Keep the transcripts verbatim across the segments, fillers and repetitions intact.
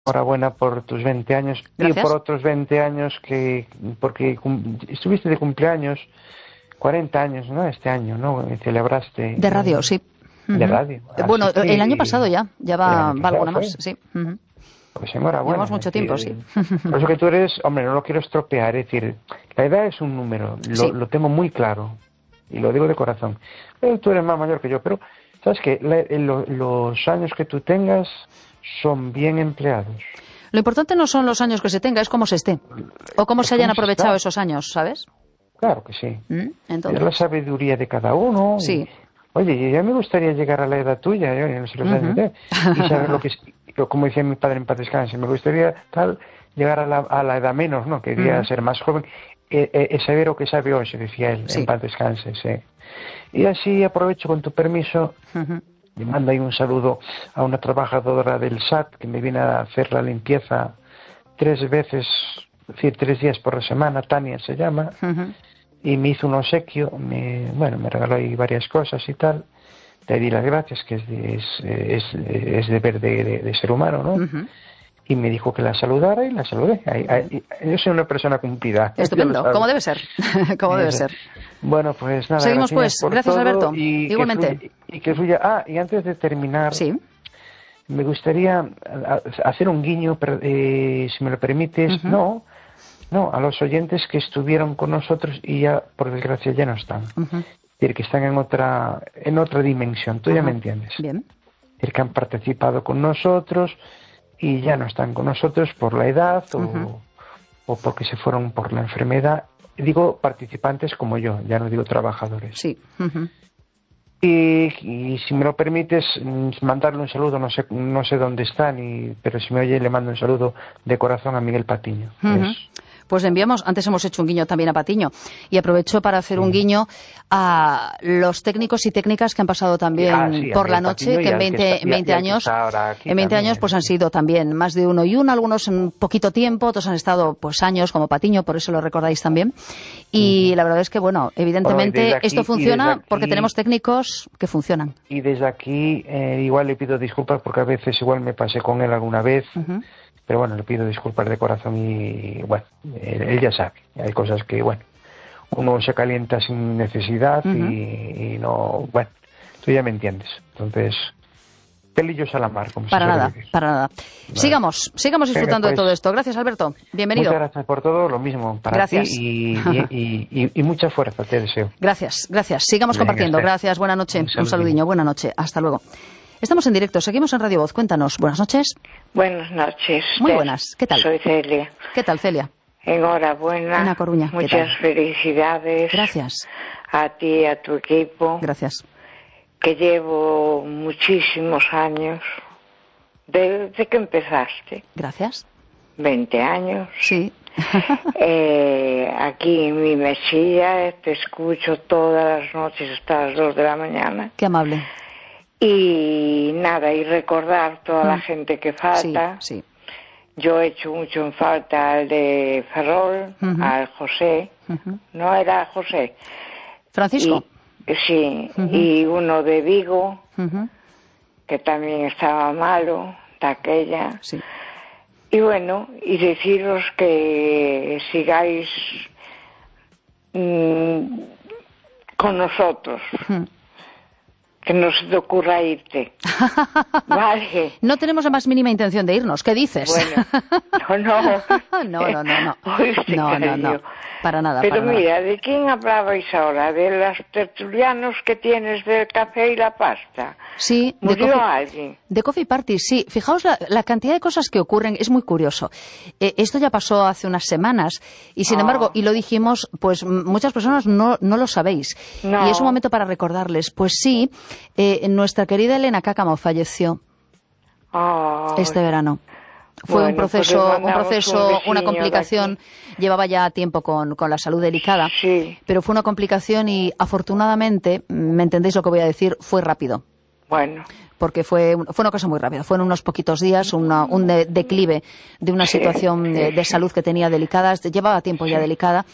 Enhorabuena por tus veinte años. Gracias. Y por otros veinte años que, porque cum, estuviste de cumpleaños, cuarenta años, ¿no? Este año, ¿no? Celebraste. De radio, eh, sí. De Uh-huh. radio. Bueno, Así que, el año pasado ya, ya va, va alguna fue. más, sí. Uh-huh. Pues enhorabuena. Llevamos mucho tiempo, sí. Por eso que tú eres, hombre, no lo quiero estropear, es decir, la edad es un número, lo, Sí. lo tengo muy claro, y lo digo de corazón. Pero tú eres más mayor que yo, pero, ¿sabes qué? La, lo, los años que tú tengas son bien empleados. Lo importante no son los años que se tenga, es cómo se esté. O cómo Es se hayan cómo se aprovechado está. esos años, ¿sabes? Claro que sí. ¿Mm? Entonces, Es la sabiduría de cada uno. y- Sí. Oye, ya me gustaría llegar a la edad tuya, yo no sé los años de- y saber lo que es, lo- como decía mi padre en paz descanse, me gustaría tal llegar a la, a la edad menos, ¿no? Quería Ujú. ser más joven, eh, eh, saber lo que sabe hoy, se decía él, Sí. en paz descanse, sí. Y así aprovecho con tu permiso, Ujú. le mando ahí un saludo a una trabajadora del S A T que me viene a hacer la limpieza tres veces, es decir, tres días por semana, Tania se llama, Ujú. y me hizo un obsequio, me, bueno, me regaló ahí varias cosas y tal, le di las gracias, que es, de, es, es, es deber de, de, de ser humano, ¿no? Ujú. Y me dijo que la saludara y la saludé. Ahí, ahí, yo soy una persona cumplida. Estupendo, Ya lo sabes. como debe ser, como debe Sí, ser. Bueno, pues nada. Seguimos, gracias pues. por Gracias, todo Alberto. y que Igualmente. fluya- y que fluya. Ah, y antes de terminar, Sí. me gustaría a- a- hacer un guiño, per- eh, si me lo permites. Ujú. No, no, a los oyentes que estuvieron con nosotros y ya, por desgracia, ya no están. Ujú. Es decir, que están en otra, en otra dimensión. Tú ya Ajá. me entiendes. Bien. Es decir, que han participado con nosotros y ya no están con nosotros por la edad o, Ujú. o porque se fueron por la enfermedad. Digo participantes como yo, ya no digo trabajadores. Sí. Ujú. Y, y si me lo permites, mm, mandarle un saludo, no sé no sé dónde están, y, pero si me oye le mando un saludo de corazón a Miguel Patiño. Ujú. Es- Pues le enviamos, antes hemos hecho un guiño también a Patiño, y aprovecho para hacer un guiño a los técnicos y técnicas que han pasado también Ah, sí, a por la Miguel noche, Patiño y que en al que veinte, está- y en a- veinte y al que años, está ahora aquí en veinte también. años pues han sido también más de uno y uno, algunos en poquito tiempo, otros han estado pues años como Patiño, por eso lo recordáis también. Y la verdad es que bueno, evidentemente Bueno, y desde aquí- esto y funciona desde aquí- porque tenemos técnicos que funcionan. Y desde aquí eh, igual le pido disculpas porque a veces igual me pasé con él alguna vez. Ujú. Pero bueno, le pido disculpas de corazón y bueno, él, él ya sabe. Hay cosas que, bueno, uno se calienta sin necesidad Ujú. y, y no, bueno, tú ya me entiendes. Entonces, pelillos a la mar, como Para se suele nada, decir. para nada. Sigamos, sigamos Venga, disfrutando de pues, todo esto. Gracias, Alberto. Bienvenido. Muchas gracias por todo, lo mismo para Gracias. ti y, y, y, y mucha fuerza te deseo. Gracias, gracias. Sigamos Venga, compartiendo. Esther. Gracias, buena noche. Un Un saludillo. saludiño, buena noche. Hasta luego. Estamos en directo, seguimos en Radio Voz. Cuéntanos. Buenas noches. Buenas noches. Muy Esther. buenas. ¿Qué tal? Soy Celia. ¿Qué tal, Celia? Enhorabuena. En A Coruña. ¿Qué Muchas tal? felicidades. Gracias, A ti y a tu equipo. gracias. Que llevo muchísimos años. Desde que empezaste. Gracias. veinte años. Sí. Eh, aquí en mi mesilla te escucho todas las noches hasta las dos de la mañana. Qué amable. Y nada, y recordar toda la Mm. gente que Sí, falta. sí. Yo he hecho mucho en falta al de Ferrol, Ujú. al José. Ujú. No era José. Francisco. Y, sí, Ujú. y uno de Vigo, Ujú. que también estaba malo, de aquella. Sí. Y bueno, y deciros que sigáis mm, con nosotros, Mm. que no se te ocurra irte. Vale. No tenemos la más mínima intención de irnos. ¿Qué dices? Bueno, no, no. no, no, no, no. Oíste, No, no, no. cariño. Para nada, Pero para nada. mira, ¿de quién hablabais ahora? ¿De los tertulianos que tienes del café y la pasta? Sí, de ¿Murió coffee, alguien? de coffee party, sí. Fijaos la, la cantidad de cosas que ocurren, es muy curioso. Eh, esto ya pasó hace unas semanas y, sin Ah. embargo, y lo dijimos, pues m- muchas personas no, no lo sabéis. No. Y es un momento para recordarles. Pues sí, eh, nuestra querida Elena Cácamo falleció Ah, este verano. Fue Bueno, un pues proceso, le un mandamos proceso, un una besiño de complicación. aquí. Llevaba ya tiempo con, con la salud delicada, Sí. pero fue una complicación y, afortunadamente, me entendéis lo que voy a decir, fue rápido. Bueno, Porque fue, un- fue una cosa muy rápida. Fueron unos poquitos días, una- un de- declive de una Sí, situación de, sí, de sí. salud que tenía delicada. Llevaba tiempo ya delicada,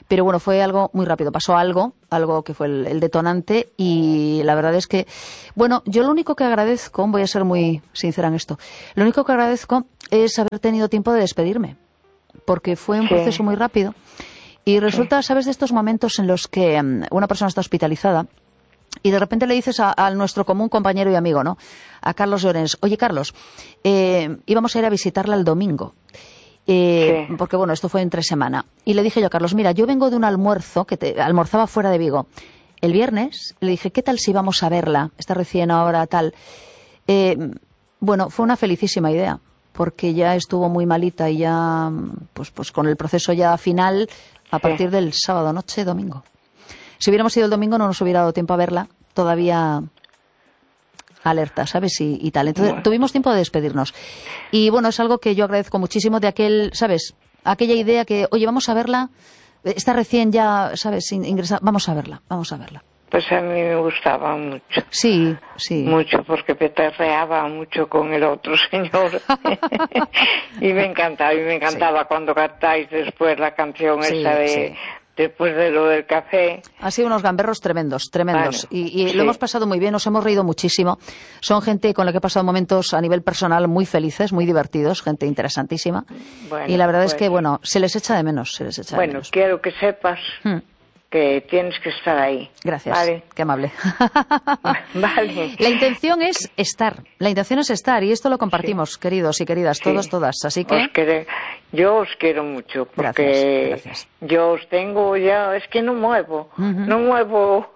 Pero bueno, fue algo muy rápido. Pasó algo, algo que fue el, el detonante, y la verdad es que, bueno, yo lo único que agradezco, voy a ser muy sincera en esto, lo único que agradezco es haber tenido tiempo de despedirme, porque fue un sí. proceso muy rápido. Y resulta, sí. ¿sabes? De estos momentos en los que um, una persona está hospitalizada y de repente le dices a, a nuestro común compañero y amigo, ¿no? A Carlos Llorens, oye, Carlos, eh, íbamos a ir a visitarla el domingo. Eh, sí. Porque, bueno, esto fue entre semana. Y le dije yo a Carlos, mira, yo vengo de un almuerzo, que te, almorzaba fuera de Vigo. El viernes le dije, ¿qué tal si vamos a verla? Está recién ahora, tal. Eh, bueno, fue una felicísima idea, porque ya estuvo muy malita y ya, pues, pues con el proceso ya final a sí. partir del sábado noche, domingo. Si hubiéramos ido el domingo no nos hubiera dado tiempo a verla, todavía alerta, ¿sabes? Y, y tal. Entonces bueno. tuvimos tiempo de despedirnos. Y bueno, es algo que yo agradezco muchísimo de aquel, ¿sabes? Aquella idea que, oye, vamos a verla, está recién ya, ¿sabes? Ingresada, vamos a verla, vamos a verla. Pues a mí me gustaba mucho. Sí, sí. Mucho, porque petarreaba mucho con el otro señor. Y me encantaba, y me encantaba sí. cuando cantáis después la canción sí, esa de... Sí. Después de lo del café. Han sido unos gamberros tremendos, tremendos. Bueno, y y sí. lo hemos pasado muy bien, nos hemos reído muchísimo. Son gente con la que he pasado momentos a nivel personal muy felices, muy divertidos, gente interesantísima. Bueno, y la verdad pues, es que, bueno, se les echa de menos, se les echa bueno, de menos. Bueno, quiero que sepas hmm. que tienes que estar ahí. Gracias, ¿vale? Qué amable. Vale. La intención es estar, la intención es estar, y esto lo compartimos, sí. queridos y queridas, sí. todos, todas, así que... Os quiere... Yo os quiero mucho, porque gracias, gracias. yo os tengo ya, es que no muevo, uh-huh. no muevo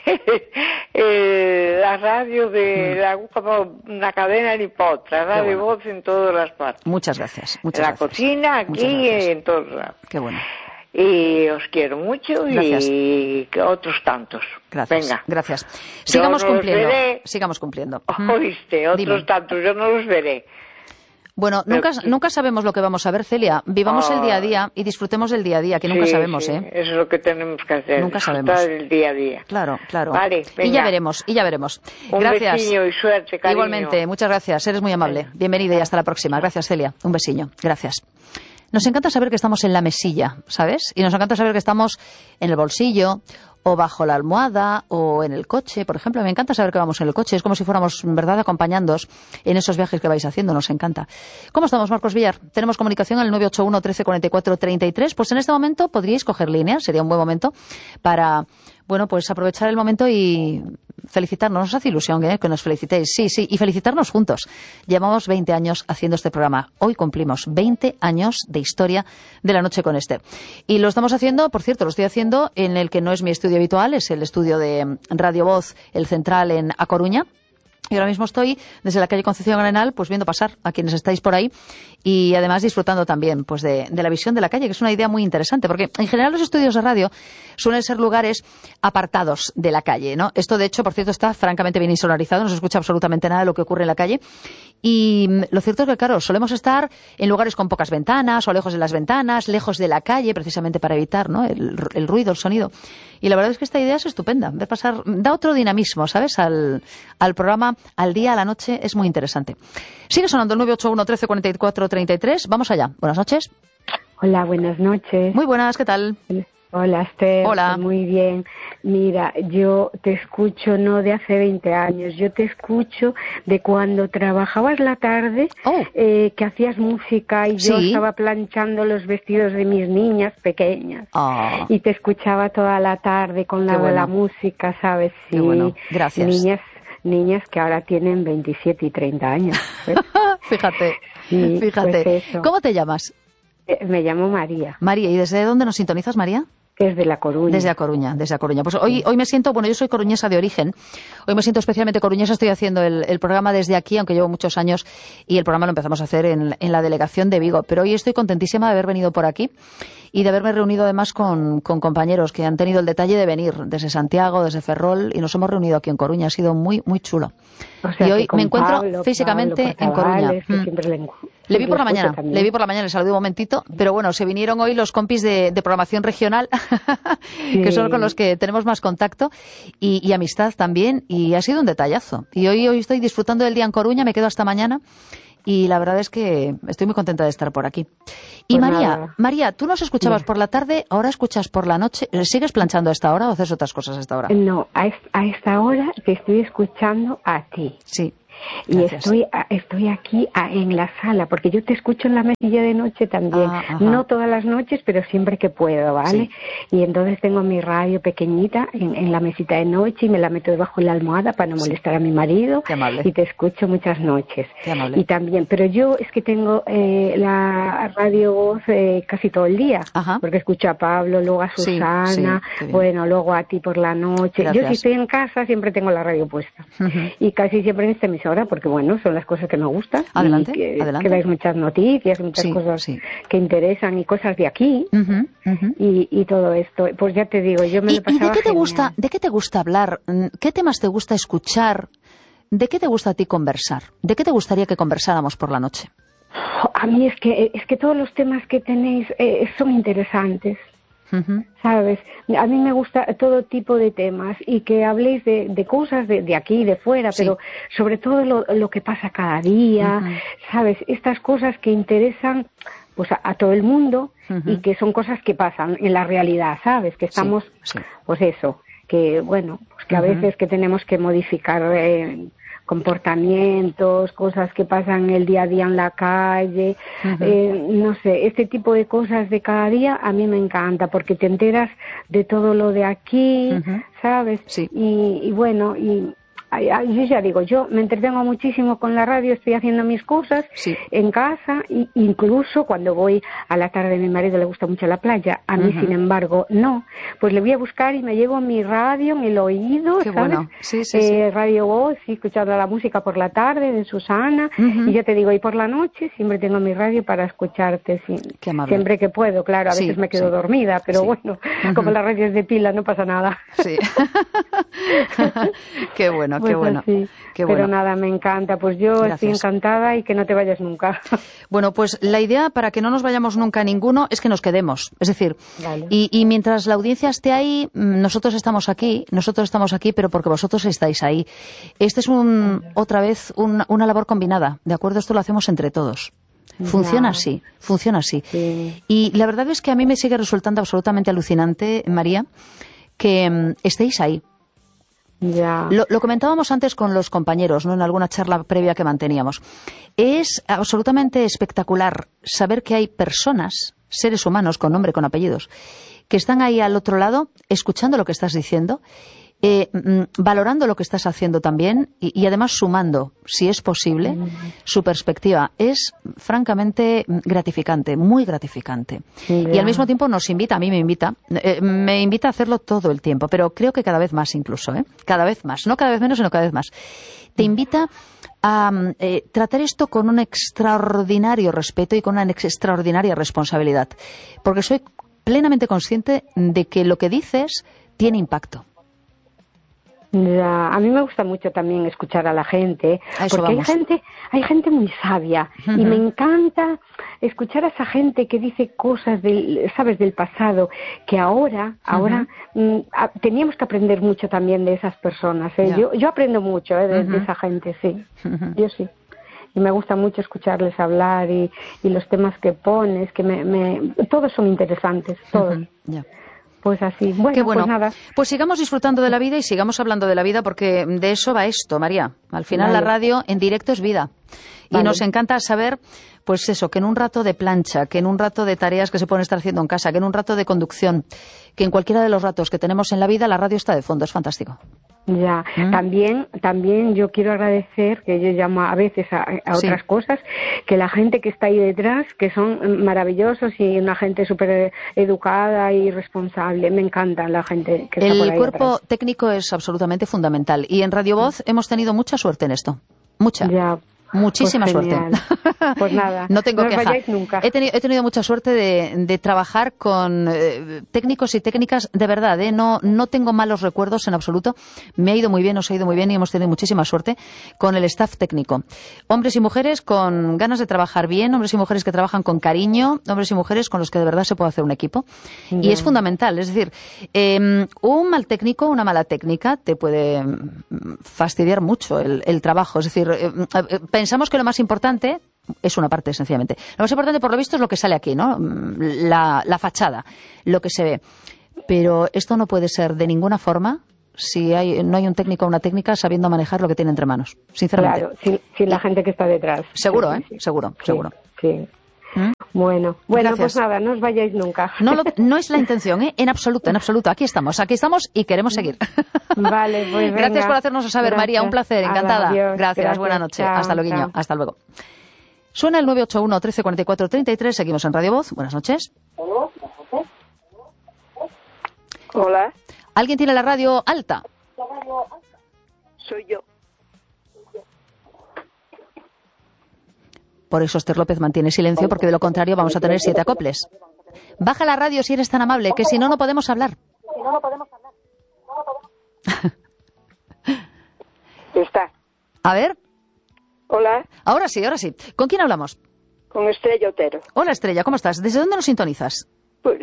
eh, la radio de uh-huh. la, una cadena ni para otra, Radio bueno. Voz en todas las partes. Muchas gracias, muchas la gracias. La cocina, aquí y en todos lados. Qué bueno. Y os quiero mucho gracias. Y otros tantos. Gracias. Venga. Gracias. Sigamos no cumpliendo. Veré. Sigamos cumpliendo. Oíste, otros Dime. tantos, yo no los veré. Bueno, Pero, nunca, nunca sabemos lo que vamos a ver, Celia. Vivamos oh, el día a día y disfrutemos del día a día, que nunca sí, sabemos, sí. ¿eh? Eso es lo que tenemos que hacer. Nunca sabemos. el día a día. Claro, claro. Vale, venga. Y ya veremos, y ya veremos. Un gracias. besiño y suerte, cariño. Igualmente, muchas gracias. Eres muy amable. Bienvenida y hasta la próxima. Gracias, Celia. Un besiño. Gracias. Nos encanta saber que estamos en la mesilla, ¿sabes? Y nos encanta saber que estamos en el bolsillo, o bajo la almohada, o en el coche, por ejemplo. Me encanta saber que vamos en el coche. Es como si fuéramos, en verdad, acompañándoos en esos viajes que vais haciendo. Nos encanta. ¿Cómo estamos, Marcos Villar? Tenemos comunicación al nueve ocho uno, trece, cuarenta y cuatro, treinta y tres. Pues en este momento podríais coger línea. Sería un buen momento para, bueno, pues aprovechar el momento y felicitarnos. Nos hace ilusión ¿eh? que nos felicitéis. Sí, sí, y felicitarnos juntos. Llevamos veinte años haciendo este programa. Hoy cumplimos veinte años de historia de La Noche con Este. Y lo estamos haciendo, por cierto, lo estoy haciendo en el que no es mi estudio habitual, es el estudio de Radio Voz, el central en A Coruña. Y ahora mismo estoy desde la calle Concepción Arenal, pues viendo pasar a quienes estáis por ahí y además disfrutando también pues de, de la visión de la calle, que es una idea muy interesante, porque en general los estudios de radio suelen ser lugares apartados de la calle, ¿no? Esto, de hecho, por cierto, está francamente bien insonorizado, no se escucha absolutamente nada de lo que ocurre en la calle. Y lo cierto es que, claro, solemos estar en lugares con pocas ventanas o lejos de las ventanas, lejos de la calle, precisamente para evitar, ¿no? el, el ruido, el sonido. Y la verdad es que esta idea es estupenda. Ver pasar, da otro dinamismo, ¿sabes? Al, al programa, al día, a la noche, es muy interesante. Sigue sonando el nueve ocho uno, trece, cuarenta y cuatro, treinta y tres. Vamos allá. Buenas noches. Hola, buenas noches. Muy buenas, ¿qué tal? Hola, Esther. Hola. Muy bien. Mira, yo te escucho no de hace veinte años, yo te escucho de cuando trabajabas la tarde, oh. eh, que hacías música y ¿Sí? yo estaba planchando los vestidos de mis niñas pequeñas. Oh. Y te escuchaba toda la tarde con la, bueno. la música, ¿sabes? Sí. Qué bueno. Gracias. Niñas, niñas que ahora tienen veintisiete y treinta años. ¿Ves? Fíjate, sí, fíjate. Pues eso. ¿Cómo te llamas? Eh, me llamo María. María, ¿y desde dónde nos sintonizas, María? Desde La Coruña. Desde La Coruña, desde La Coruña. Pues hoy, hoy me siento, bueno, yo soy coruñesa de origen, hoy me siento especialmente coruñesa, estoy haciendo el, el programa desde aquí, aunque llevo muchos años, y el programa lo empezamos a hacer en, en la delegación de Vigo, pero hoy estoy contentísima de haber venido por aquí y de haberme reunido además con, con compañeros que han tenido el detalle de venir desde Santiago, desde Ferrol, y nos hemos reunido aquí en Coruña, ha sido muy, muy chulo. O sea, y hoy me encuentro Pablo, físicamente Pablo, en Coruña. Mm. Siempre le, le vi por la mañana, también. le vi por la mañana, le saludé un momentito, pero bueno, se vinieron hoy los compis de, de programación regional, sí. que son con los que tenemos más contacto y, y amistad también, y ha sido un detallazo. Y hoy, hoy estoy disfrutando del día en Coruña, me quedo hasta mañana. y la verdad es que estoy muy contenta de estar por aquí. Y pues María, nada. María, tú nos escuchabas Sí. por la tarde, ahora escuchas por la noche. ¿Sigues planchando a esta hora o haces otras cosas a esta hora? No, a, es- a esta hora te estoy escuchando a ti. Sí. Y Gracias. estoy a- estoy aquí a- en la sala, porque yo te escucho en la mesilla de noche también. Ah, ajá. No todas las noches, pero siempre que puedo, ¿vale? Sí. Y entonces tengo mi radio pequeñita en, en la mesita de noche y me la meto debajo de la almohada para no Sí. molestar a mi marido. Qué amable. Y te escucho muchas noches. Qué amable. Y también, pero yo es que tengo eh, la radio voz eh, casi todo el día, Ajá. porque escucho a Pablo, luego a Sí, Susana, sí, qué bien. bueno, luego a ti por la noche. Yo Gracias. si estoy en casa siempre tengo la radio puesta. Ujú. Y casi siempre en esta emisora, porque bueno, son las cosas que me gustan. Adelante, y que, adelante. que dais muchas noticias, muchas Sí, cosas sí. que interesan y cosas de aquí. Ujú, ujú. Y, y todo esto. Pues ya te digo, yo me ¿Y, lo y de pasaba qué te genial. gusta, de qué te gusta hablar? Mm, ¿Qué temas te gusta escuchar? ¿De qué te gusta a ti conversar? ¿De qué te gustaría que conversáramos por la noche? A mí es que, es que todos los temas que tenéis eh, son interesantes. Ujú. ¿Sabes? A mí me gusta todo tipo de temas y que habléis de, de cosas de, de aquí y de fuera, Sí. pero sobre todo lo, lo que pasa cada día, Ujú. ¿sabes? Estas cosas que interesan pues a, a todo el mundo Ujú. y que son cosas que pasan en la realidad, ¿sabes? Que estamos, sí. pues eso, que bueno, pues que a Ujú. veces que tenemos que modificar eh, comportamientos, cosas que pasan el día a día en la calle, Ujú. eh, no sé, este tipo de cosas de cada día a mí me encanta porque te enteras de todo lo de aquí, Ujú. ¿sabes? Sí. Y, y bueno, y ay, ay, yo ya digo, yo me entretengo muchísimo con la radio, estoy haciendo mis cosas Sí. en casa, e incluso cuando voy a la tarde, a mi marido le gusta mucho la playa, a mí Ujú. sin embargo no, pues le voy a buscar y me llevo mi radio en el oído, Qué ¿sabes? bueno. Sí, sí, Eh, Radio Voz, y escuchando la música por la tarde de Susana, Ujú. y ya te digo, y por la noche siempre tengo mi radio para escucharte, sí, Qué amable. siempre que puedo, claro, a Sí, veces me quedo sí. dormida, pero Sí. bueno, Ujú. como la radio es de pila no pasa nada. Sí. Qué bueno, Pues qué bueno. así. Qué Pero bueno. nada, me encanta. Pues yo estoy Gracias. encantada y que no te vayas nunca. Bueno, pues la idea para que no nos vayamos nunca ninguno es que nos quedemos. Es decir, Vale. y, y mientras la audiencia esté ahí, mm, nosotros estamos aquí, nosotros estamos aquí, pero porque vosotros estáis ahí. Este es un, otra vez un- una labor combinada, ¿de acuerdo? Esto lo hacemos entre todos. Funciona Ya. así, funciona así. Sí. Y la verdad es que a mí me sigue resultando absolutamente alucinante, María, que mm, estéis ahí. Ya. Lo, lo comentábamos antes con los compañeros, ¿no? En alguna charla previa que manteníamos. Es absolutamente espectacular saber que hay personas, seres humanos con nombre, con apellidos, que están ahí al otro lado, escuchando lo que estás diciendo, eh, mm, valorando lo que estás haciendo también y, y además sumando, si es posible, su perspectiva. Es francamente gratificante, muy gratificante. Y Ya. al mismo tiempo nos invita, a mí me invita, eh, me invita a hacerlo todo el tiempo, pero creo que cada vez más incluso, ¿eh? Cada vez más, no cada vez menos, sino cada vez más. Te invita a eh, tratar esto con un extraordinario respeto y con una extraordinaria responsabilidad, porque soy plenamente consciente de que lo que dices tiene impacto. Ya, a mí me gusta mucho también escuchar a la gente, A eso porque hay vamos. gente, hay gente muy sabia Ujú. y me encanta escuchar a esa gente que dice cosas del, sabes, del pasado, que ahora, ahora mm, a- teníamos que aprender mucho también de esas personas. ¿eh? Ya. Yo, yo aprendo mucho ¿eh? de, de Ujú. esa gente, sí, Ujú. yo sí. Y me gusta mucho escucharles hablar y, y los temas que pones, que me, me, todos son interesantes, todos. Ujú. Ya. Pues así, bueno, Qué bueno. pues nada. Pues sigamos disfrutando de la vida y sigamos hablando de la vida porque de eso va esto, María. Al final Vale. la radio en directo es vida. Y Vale. nos encanta saber, pues eso, que en un rato de plancha, que en un rato de tareas que se pueden estar haciendo en casa, que en un rato de conducción, que en cualquiera de los ratos que tenemos en la vida, la radio está de fondo. Es fantástico. Ya, ¿Mm? también, también yo quiero agradecer, que yo llamo a veces a, a Sí. otras cosas, que la gente que está ahí detrás, que son maravillosos y una gente súper educada y responsable. Me encanta la gente que está por El ahí cuerpo atrás. técnico es absolutamente fundamental. Y en Radio Voz hemos tenido mucha suerte en esto. Mucha. Ya. Muchísima Pues suerte. genial. Pues nada, no tengo no os queja. vayáis nunca. He, teni- he tenido mucha suerte de, de trabajar con eh, técnicos y técnicas de verdad. ¿eh? No, no tengo malos recuerdos en absoluto. Me ha ido muy bien, nos ha ido muy bien y hemos tenido muchísima suerte con el staff técnico. Hombres y mujeres con ganas de trabajar bien, hombres y mujeres que trabajan con cariño, hombres y mujeres con los que de verdad se puede hacer un equipo. Y Ya. es fundamental. Es decir, eh, un mal técnico, una mala técnica te puede mm, fastidiar mucho el, el trabajo. Es decir, eh, eh, pensamos que lo más importante Es una parte, sencillamente. Lo más importante, por lo visto, es lo que sale aquí, ¿no? La, la fachada, lo que se ve. Pero esto no puede ser de ninguna forma si hay, no hay un técnico o una técnica sabiendo manejar lo que tiene entre manos, sinceramente. Claro, sin, sin la gente que está detrás. Seguro, sí, ¿eh? Sí, seguro, sí, seguro. Sí. ¿Mm? Bueno, bueno, Gracias. pues nada, no os vayáis nunca. No, lo, no es la intención, ¿eh? En absoluto, en absoluto. Aquí estamos, aquí estamos y queremos seguir. Vale, pues venga. Gracias por hacernos saber, Gracias. María. Un placer, encantada. Adiós. Gracias, Gracias. buena noche. Chao, Hasta luego, chao. hasta luego. Suena el nueve ocho uno, trece cuarenta y cuatro, treinta y tres. Seguimos en Radio Voz. Buenas noches. Hola, ¿Alguien tiene la radio alta? soy yo. Por eso Esther López mantiene silencio, porque de lo contrario vamos a tener siete acoples. Baja la radio si eres tan amable, que si no, no podemos hablar. Está. A ver, Hola, ahora sí, ahora sí. ¿Con quién hablamos? con Estrella Otero. Hola, Estrella, ¿cómo estás? ¿Desde dónde nos sintonizas? Pues,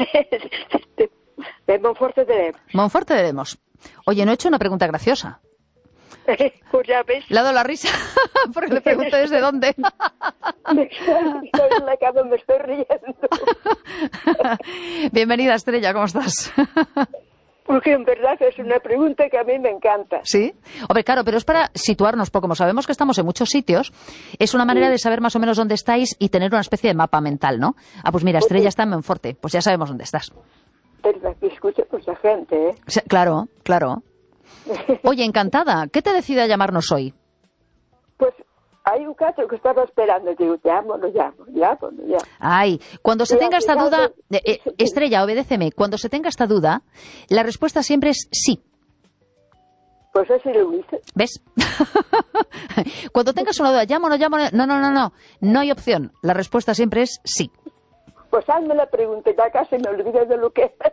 de Monforte de Lemos. Monforte de Lemos. Oye, no he hecho una pregunta graciosa. Pues ya ves, Le ha dado la risa porque le pregunté desde dónde. me estoy, estoy en la cama, me estoy riendo. Bienvenida, Estrella, ¿cómo estás? Porque en verdad es una pregunta que a mí me encanta. ¿Sí? Hombre, claro, pero es para situarnos, porque como sabemos que estamos en muchos sitios, es una manera de saber más o menos dónde estáis y tener una especie de mapa mental, ¿no? Ah, pues mira, Estrella está en Monforte, pues ya sabemos dónde estás. Verdad que escucha mucha gente, ¿eh? Sí, claro, claro. Oye, encantada, ¿qué te decide a llamarnos hoy? Pues hay un caso que estaba esperando, digo, llamo, no llamo, llamo, no llamo. Ay, cuando se Y tenga al esta final duda, de- eh, eh, Estrella, obedéceme, cuando se tenga esta duda, la respuesta siempre es sí. Pues así lo hice. ¿Ves? Cuando tengas una duda, llamo, no llamo, no, no, no, no, no hay opción. La respuesta siempre es sí. Pues hazme la pregunta, ya casi me olvidé de lo que es.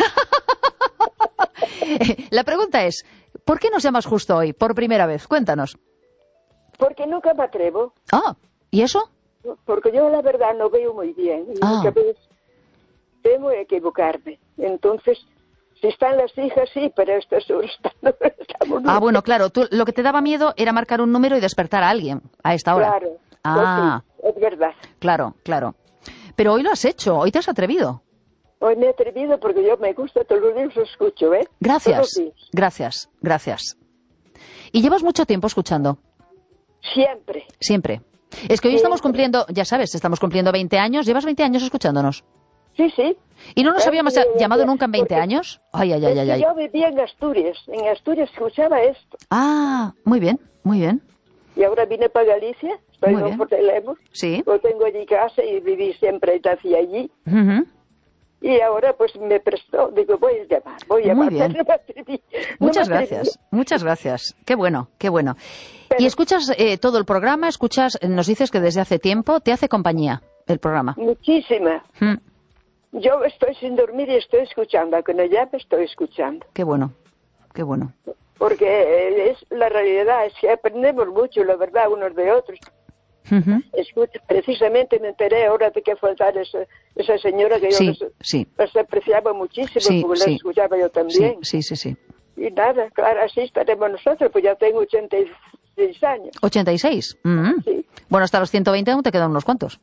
La pregunta es, ¿por qué nos llamas justo hoy, por primera vez? Cuéntanos. Porque nunca me atrevo. Ah, ¿y eso? Porque yo la verdad no veo muy bien. Y Ah. muchas veces temo equivocarme. Entonces, si están las hijas, sí, pero a estas horas estamos... estamos Ah, bueno, claro, tú, lo que te daba miedo era marcar un número y despertar a alguien a esta hora. Claro. Ah, Pues sí, es verdad. claro, claro. Pero hoy lo has hecho, hoy te has atrevido. Hoy me he atrevido porque yo me gusta, todos los días lo escucho, ¿eh? Todos los Gracias, días. gracias, gracias. ¿Y llevas mucho tiempo escuchando? Siempre. Siempre. Es que hoy Siempre. estamos cumpliendo, ya sabes, estamos cumpliendo veinte años. ¿Llevas veinte años escuchándonos? Sí, sí. ¿Y no nos Es habíamos que- llamado nunca en veinte porque- años? Ay, ay, ay, es ay, que ay. yo vivía en Asturias. En Asturias escuchaba esto. Ah, muy bien, muy bien. Y ahora vine para Galicia. Estoy Muy en bien. Monforte de Lemos. Sí. Yo tengo allí casa y viví siempre y nací allí. Ujú. Y ahora pues me prestó, digo, voy a llamar, voy a Muy llamar. bien. pero no me atreví, no Muchas me atreví. gracias, muchas gracias. Qué bueno, qué bueno. Pero- ¿Y escuchas eh, todo el programa? ¿Escuchas, eh, nos dices que desde hace tiempo te hace compañía el programa? Muchísima. Mm, Yo estoy sin dormir y estoy escuchando, aunque no llame, estoy escuchando. qué bueno, qué bueno. Porque eh, es la realidad, es que aprendemos mucho, la verdad, unos de otros. Ujú. Escucha, precisamente me enteré ahora de que faltar esa, esa señora que yo Sí, les, sí, les apreciaba muchísimo, Sí, porque sí. la escuchaba yo sí, también. sí, sí, sí. Y nada, claro, así estaremos nosotros, pues ya tengo ochenta y seis años. ¿ochenta y seis? Mm. Sí. Bueno, hasta los ciento veinte aún te quedan unos cuantos.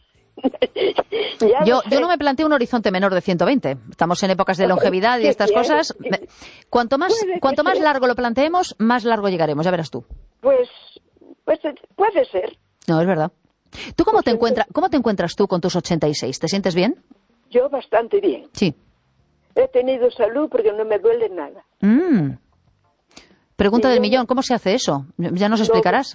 Ya Yo, lo sé. yo no me planteo un horizonte menor de ciento veinte. Estamos en épocas de longevidad y ¿Qué estas quieres? cosas. Me- Cuanto más, Puede que cuanto más sea. largo lo planteemos, más largo llegaremos, ya verás tú. Pues, pues eh, puede ser. No, es verdad. ¿Tú cómo Pues te, sí. encuentra, cómo te encuentras tú con tus ochenta y seis? ¿Te sientes bien? Yo bastante bien. Sí. He tenido salud porque no me duele nada. Mm. Pregunta Sí, del yo- millón, ¿cómo se hace eso? Ya nos explicarás.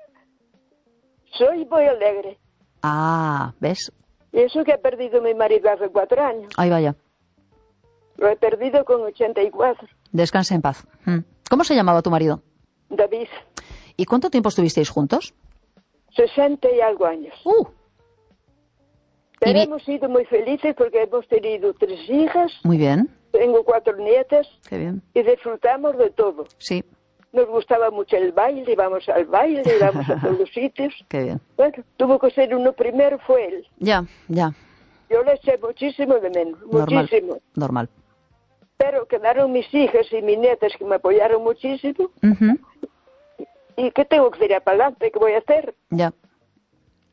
Soy muy alegre. Ah, ¿ves? Y eso que he perdido a mi marido hace cuatro años. Ahí vaya. Lo he perdido con ochenta y cuatro. Descansa en paz. Mm. ¿Cómo se llamaba tu marido? David, ¿Y cuánto tiempo estuvisteis juntos? sesenta y algo años. Uh, Pero vi- hemos sido muy felices porque hemos tenido tres hijas, muy bien. tengo cuatro nietas Qué bien. y disfrutamos de todo. Sí, Nos gustaba mucho el baile, íbamos al baile, íbamos a todos los sitios. qué bien. Bueno, tuvo que ser uno primero, fue él. Ya, ya. Yo le eché muchísimo de menos, Normal. muchísimo. Normal. Pero quedaron mis hijas y mis nietas que me apoyaron muchísimo. Ujú. ¿Y qué tengo que hacer para adelante? ¿Qué voy a hacer? Ya.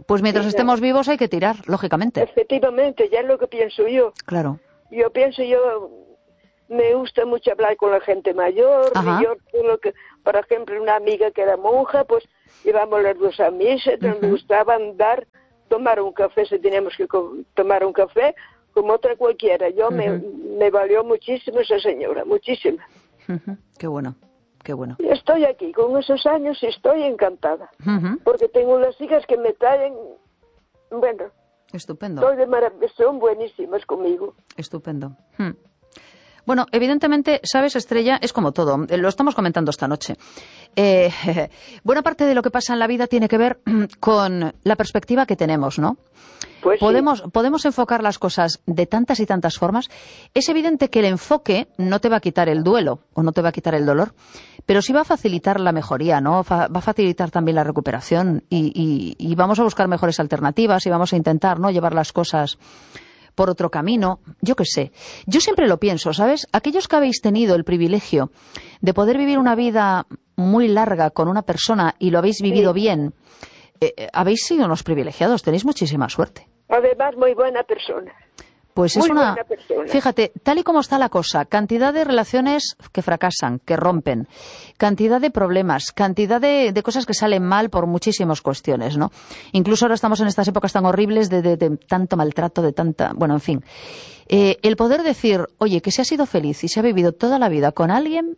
Pues mientras sí, estemos vivos hay que tirar, lógicamente. Efectivamente, ya es lo que pienso yo. Claro. Yo pienso, yo me gusta mucho hablar con la gente mayor. Y yo, lo que, por ejemplo, una amiga que era monja, pues íbamos las dos a misa, uh-huh. nos gustaba andar, tomar un café, si teníamos que tomar un café, como otra cualquiera. Yo uh-huh. me, me valió muchísimo esa señora, muchísimo. Uh-huh. Qué bueno. Qué bueno. Estoy aquí, con esos años, y estoy encantada. Uh-huh. Porque tengo unas hijas que me traen, bueno. Estupendo. Estoy de maravilla, son buenísimas conmigo. Estupendo. Hmm. Bueno, evidentemente, sabes, Estrella, es como todo. Lo estamos comentando esta noche. Eh, buena parte de lo que pasa en la vida tiene que ver con la perspectiva que tenemos, ¿no? Pues podemos, sí. podemos enfocar las cosas de tantas y tantas formas. Es evidente que el enfoque no te va a quitar el duelo o no te va a quitar el dolor, pero sí va a facilitar la mejoría, ¿no? Va a facilitar también la recuperación y, y, y vamos a buscar mejores alternativas y vamos a intentar, ¿no?, llevar las cosas por otro camino. Yo qué sé. Yo siempre lo pienso, ¿sabes? Aquellos que habéis tenido el privilegio de poder vivir una vida muy larga con una persona y lo habéis vivido sí. bien, eh, habéis sido unos privilegiados, tenéis muchísima suerte. Además, muy buena persona. Pues muy es una... buena persona. Fíjate, tal y como está la cosa, cantidad de relaciones que fracasan, que rompen, cantidad de problemas, cantidad de, de cosas que salen mal por muchísimas cuestiones, ¿no? Incluso ahora estamos en estas épocas tan horribles de, de, de tanto maltrato, de tanta... Bueno, en fin. Eh, el poder decir, oye, que se ha sido feliz y se ha vivido toda la vida con alguien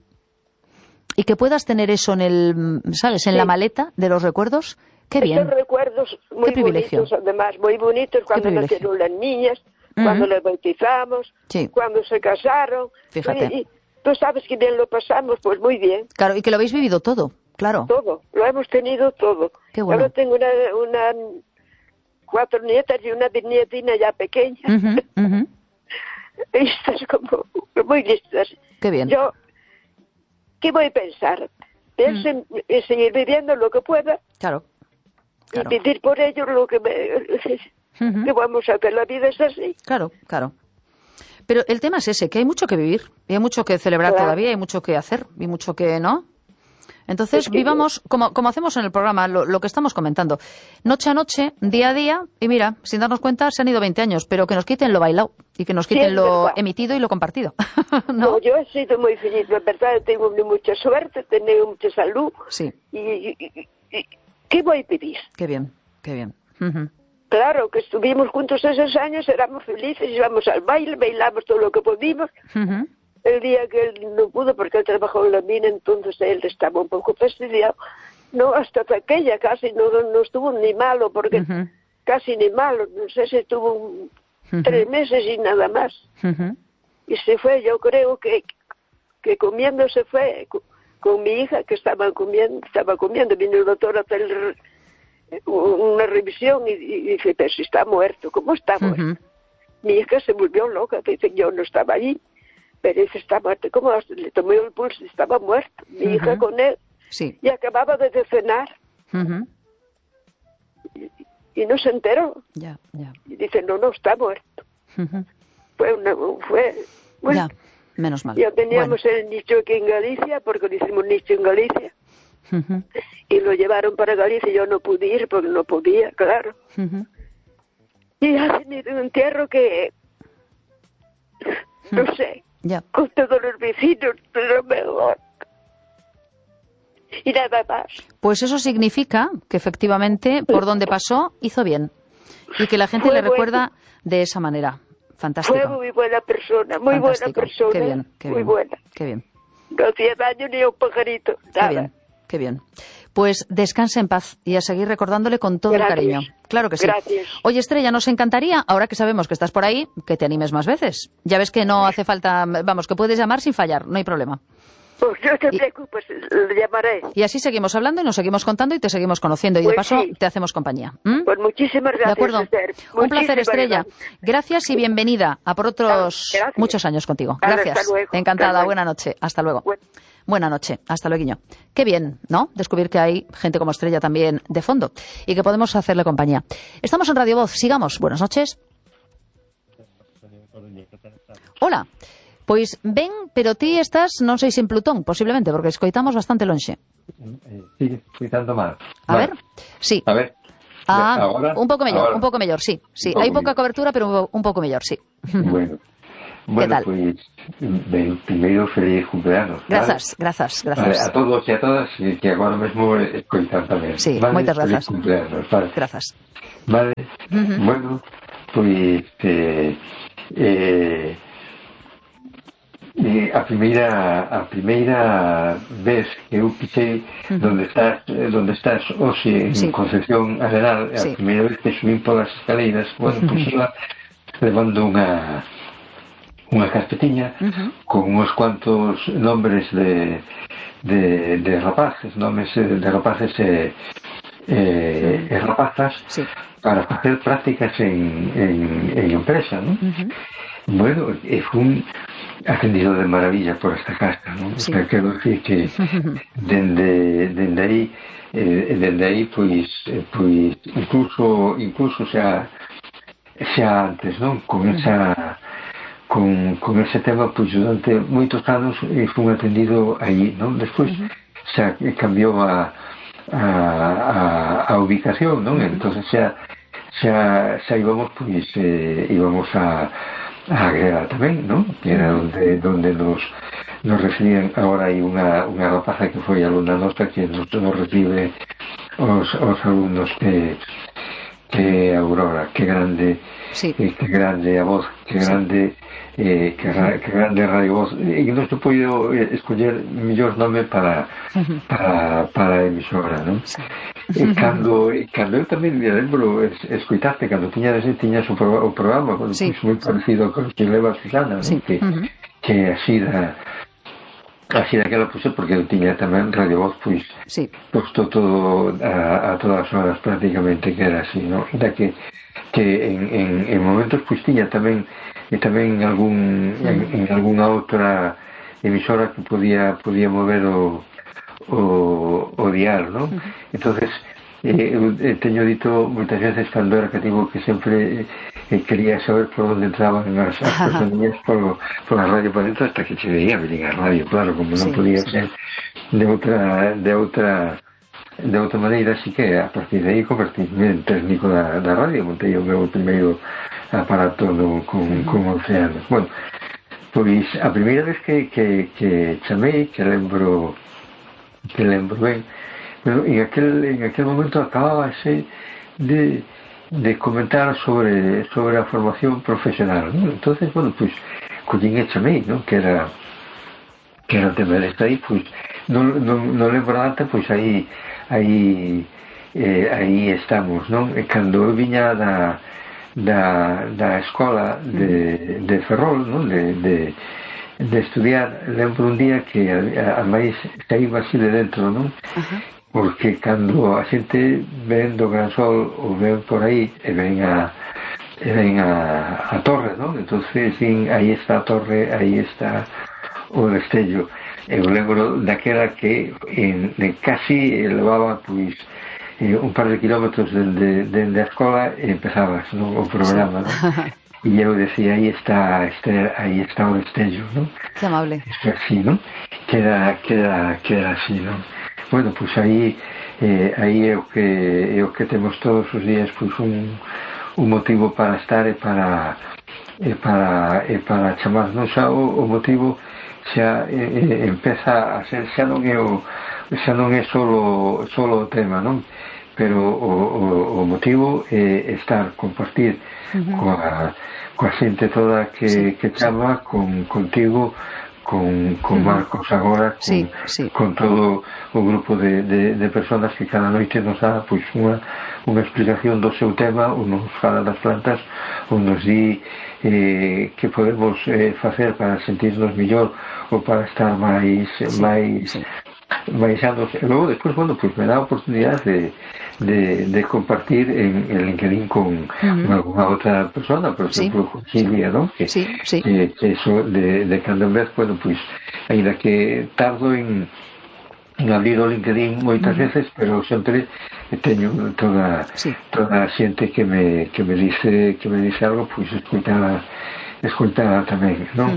y que puedas tener eso en el, ¿sabes?, en sí. la maleta de los recuerdos, qué bien. Esos recuerdos muy qué privilegio. bonitos, además, muy bonitos cuando nacieron las niñas, cuando uh-huh. les bautizamos, sí. cuando se casaron. Fíjate. Y, y tú sabes que bien lo pasamos, pues muy bien. Claro, y que lo habéis vivido todo, claro. Todo, lo hemos tenido todo. Qué bueno. Ahora tengo una, una cuatro nietas y una bisnietina ya pequeña. Uh-huh, uh-huh. Estas como muy listas. Qué bien. Yo, ¿qué voy a pensar? Pienso uh-huh. en, en seguir viviendo lo que pueda. Claro. claro. Y pedir por ellos lo que me... Uh-huh. ¿Qué vamos a hacer? La vida es así. Claro, claro. Pero el tema es ese, que hay mucho que vivir, y hay mucho que celebrar claro. todavía, hay mucho que hacer, y mucho que no. Entonces, es que vivamos, yo... como, como hacemos en el programa, lo, lo que estamos comentando, noche a noche, día a día, y mira, sin darnos cuenta, se han ido veinte años, pero que nos quiten lo bailado, y que nos quiten sí, lo verdad. emitido y lo compartido. ¿No? No, yo he sido muy feliz, de verdad, tengo mucha suerte, he tenido mucha salud. Sí. Y, y, y, y ¿qué voy a pedir? Qué bien, qué bien. Uh-huh. Claro, que estuvimos juntos esos años, éramos felices, íbamos al baile, bailamos todo lo que pudimos. Uh-huh. El día que él no pudo, porque él trabajó en la mina, entonces él estaba un poco fastidiado. No, hasta aquella casi no, no estuvo ni malo, porque uh-huh. casi ni malo, no sé si estuvo un, uh-huh. tres meses y nada más. Uh-huh. Y se fue, yo creo que, que comiendo se fue con, con mi hija, que estaba comiendo, estaba comiendo, vino el doctor a hacer una revisión y, y dice, pero si está muerto, ¿cómo está muerto? Uh-huh. Mi hija se volvió loca, dice, yo no estaba allí, pero dice, está muerto. ¿Cómo? Le tomó el pulso y estaba muerto. Mi uh-huh. hija con él, sí. y acababa de cenar. Uh-huh. y, y no se enteró. Ya, ya. Y dice, no, no, está muerto. Uh-huh. Fue una... Fue, bueno, ya, menos mal. Ya teníamos bueno. el nicho aquí en Galicia, porque lo hicimos nicho en Galicia. Uh-huh. Y lo llevaron para Galicia y yo no pude ir porque no podía, claro. Uh-huh. Y hacen un entierro que, no uh-huh. sé, yeah. con todos los vecinos, lo mejor. Y nada más. Pues eso significa que efectivamente por donde pasó hizo bien y que la gente Fue le bueno. recuerda de esa manera. Fantástico. Fue muy buena persona, muy Fantástico. buena persona. Qué bien, qué muy bien. buena. Qué bien. No hacía daño ni a un pajarito. Nada. Qué bien. Qué bien. Pues descanse en paz y a seguir recordándole con todo Gracias. el cariño. Claro que sí. Gracias. Oye, Estrella, nos encantaría, ahora que sabemos que estás por ahí, que te animes más veces. Ya ves que no hace falta, vamos, que puedes llamar sin fallar, no hay problema. Pues no te y, preocupes, le llamaré. Y así seguimos hablando y nos seguimos contando y te seguimos conociendo. Y pues de paso sí. te hacemos compañía. ¿Mm? Pues muchísimas gracias, de acuerdo. Esther. Un placer, Estrella. Gracias. gracias y bienvenida a por otros gracias. muchos años contigo. Ahora, Gracias. hasta luego. Encantada. Hasta luego. Buena noche. Hasta luego. Bueno. Buena noche. Hasta luego. Qué bien, ¿no? Descubrir que hay gente como Estrella también de fondo y que podemos hacerle compañía. Estamos en Radio Voz. Sigamos. Buenas noches. Hola. Pois ben, pero ti estás, non sei se en Plutón, posiblemente, porque escoitamos bastante lonxe. Eh, sí, escoitando mal. A vale. ver, sí. A ver. Ah, agora, un pouco mellor, agora, un pouco mellor, sí. sí. Un Hai pouco pouca cobertura, pero un pouco mellor, sí. Bueno, bueno, pois, ben, primeiro feliz cumpleanos. Grazas, vale? grazas, grazas. Vale, a todos e a todas que agora mesmo escoitan tamén. Sí, vale? moitas grazas. Feliz cumpleanos, vale. Grazas. Vale, Uh-huh. bueno, pois eh, eh, eh, a primeira a primeira vez que eu pisei uh-huh. donde estás donde estás hoxe en sí. Concepción Arenal, sí. A primeira vez que subín polas escaleiras, bueno, uh-huh. pois iba levando unha unha carpetiña uh-huh. con uns cuantos nombres de de, de rapaces, nomes de rapaces e eh, uh-huh. rapazas sí. para facer prácticas en, en, en empresa, ¿no? Uh-huh. Bueno, é un atendido de maravilla por esta casa, ¿no? Sí. O sea, quero decir que dende, dende aí eh, dende aí pois, pois incluso incluso xa xa antes, ¿no? Con esa con, con ese tema pois durante moitos anos eh, fun atendido aí, ¿no? Despois uh-huh. xa cambiou a a, a, a ubicación, ¿no? Uh-huh. Entonces xa xa xa íbamos pois eh, íbamos a a Agreda tamén, ¿no? Que era onde, donde nos, nos recibían. Agora hai unha, unha rapaza que foi alumna nosa que nos, nos recibe os, os alumnos que, que Aurora, que grande sí. eh, que grande a voz, que grande sí. eh, que, que grande radio voz, e non se podido escoller mellor nome para uh-huh. para, para a emisora, ¿no? Sí. E cando, cando eu tamén me lembro escoitaste, cando tiñas, tiñas o, pro, o programa sí. Pues, moi parecido con que leva a Susana, sí. ¿no? que, uh-huh. que así da así daquela puse, porque eu tiña tamén Radio Voz pois sí. posto todo a, a todas as horas prácticamente, que era así, ¿no? Da que, que en, en, en momentos pois tiña tamén e tamén algún uh-huh. en, en algunha outra emisora que podía podía mover o o, o dial, ¿no? Uh-huh. Entonces eh, eu teño dito moitas veces cando era cativo que sempre eh, quería saber por onde entraban as, as personas por, por la radio para dentro, hasta que se veía venir a radio, claro, como non sí, podía sí. ser de outra de outra de outra maneira, así que a partir de aí convertíme en técnico da, da radio, montei o meu primeiro aparato no, con, uh-huh. con once anos. Bueno, pois a primeira vez que, que, que chamei, que lembro que lembro ben, pero en aquel, en aquel momento acabábase de, de comentar sobre, sobre a formación profesional, ¿no? Entonces, bueno, pues collín e chamei, ¿no? Que era que era o tema desta aí, pues non, non, non lembro antes, pues aí aí eh, aí estamos, non? E cando eu viña da da, da escola de, de Ferrol, non? De, de de estudiar, lembro un día que a, a máis caíba así de dentro, non? Uh-huh. Porque cando a xente ven do Gran Sol ou ven por aí e ven a e ven a, a torre, non? Entonces sin, aí está a torre, aí está o destello. Eu lembro daquela que en, en casi levaba pois eh, un par de kilómetros dende de, de a escola e empezabas, non? O programa, non? E eu decía, aí está, este, aí está o destello, ¿no? Que amable. Isto así, ¿no? Queda, queda, queda así, ¿no? Bueno, pues aí, eh, aí é o que, é o que temos todos os días, pues un, un motivo para estar e para, e para, e para chamar, non? Xa o, o motivo xa eh, empeza a ser, xa non é o, xa non é solo, solo o tema, non? Pero o, o, o motivo é estar, compartir uh-huh. coa, coa xente toda que, sí, que chama, sí. con, contigo, con, con uh-huh. Marcos agora, con, sí, sí. con todo o grupo de, de, de personas que cada noite nos dá pois, unha, unha explicación do seu tema, ou nos fala das plantas, ou nos di eh, que podemos eh, facer para sentirnos mellor ou para estar máis sí, máis sí. máis anos. E logo, despois, bueno, pues me dá a oportunidade de De, de compartir en, en LinkedIn con, uh-huh. con alguna outra persona, por exemplo, sí, con Silvia, sí. ¿no? Que, sí, sí. que, que eso de, de cando en vez, bueno, pues, ainda que tardo en, en abrir o LinkedIn moitas uh-huh. veces, pero sempre teño toda sí. toda a xente que me, que me dice que me dice algo, pues escoitala escoitala tamén, ¿no? Uh-huh.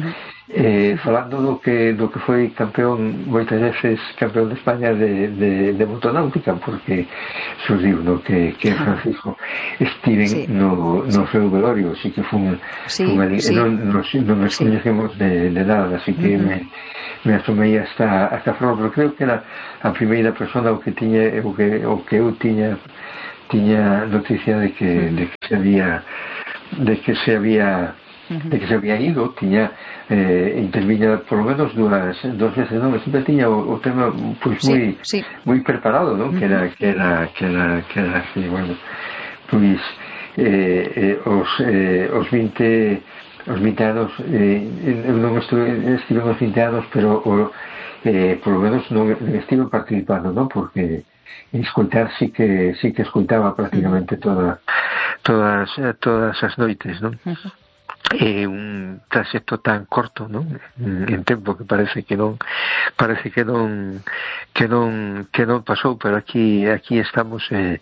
Eh, falando do que do que foi campeón moitas veces campeón de España de, de, de motonáutica, porque surgiu no que, que Francisco estiven sí. no, no sí. seu velorio, así que foi un, sí, un sí. non, nos, non nos sí. coñecemos de, de nada, así que uh-huh. me, me asomei hasta hasta Flor, pero creo que era a primeira persona o que tiña o que, o que eu tiña tiña noticia de que, uh-huh. de que se había de que se había uh-huh. de que se había ido, tiña eh, interviña por lo menos dúas dos veces, non, sempre tiña o, o tema pois pues, moi sí, sí. moi preparado, non? Uh-huh. que era que era que era que era que bueno, pois eh, eh, os eh, os vinte os vinte anos eh, eu non estuve estive os vinte anos, pero o, eh, por lo menos non estive participando, non? Porque escoitar sí que sí que escoitaba prácticamente toda todas todas as noites, non? Uh-huh. É un traxecto tan corto, non? En tempo que parece que non parece que non que non que non pasou, pero aquí aquí estamos e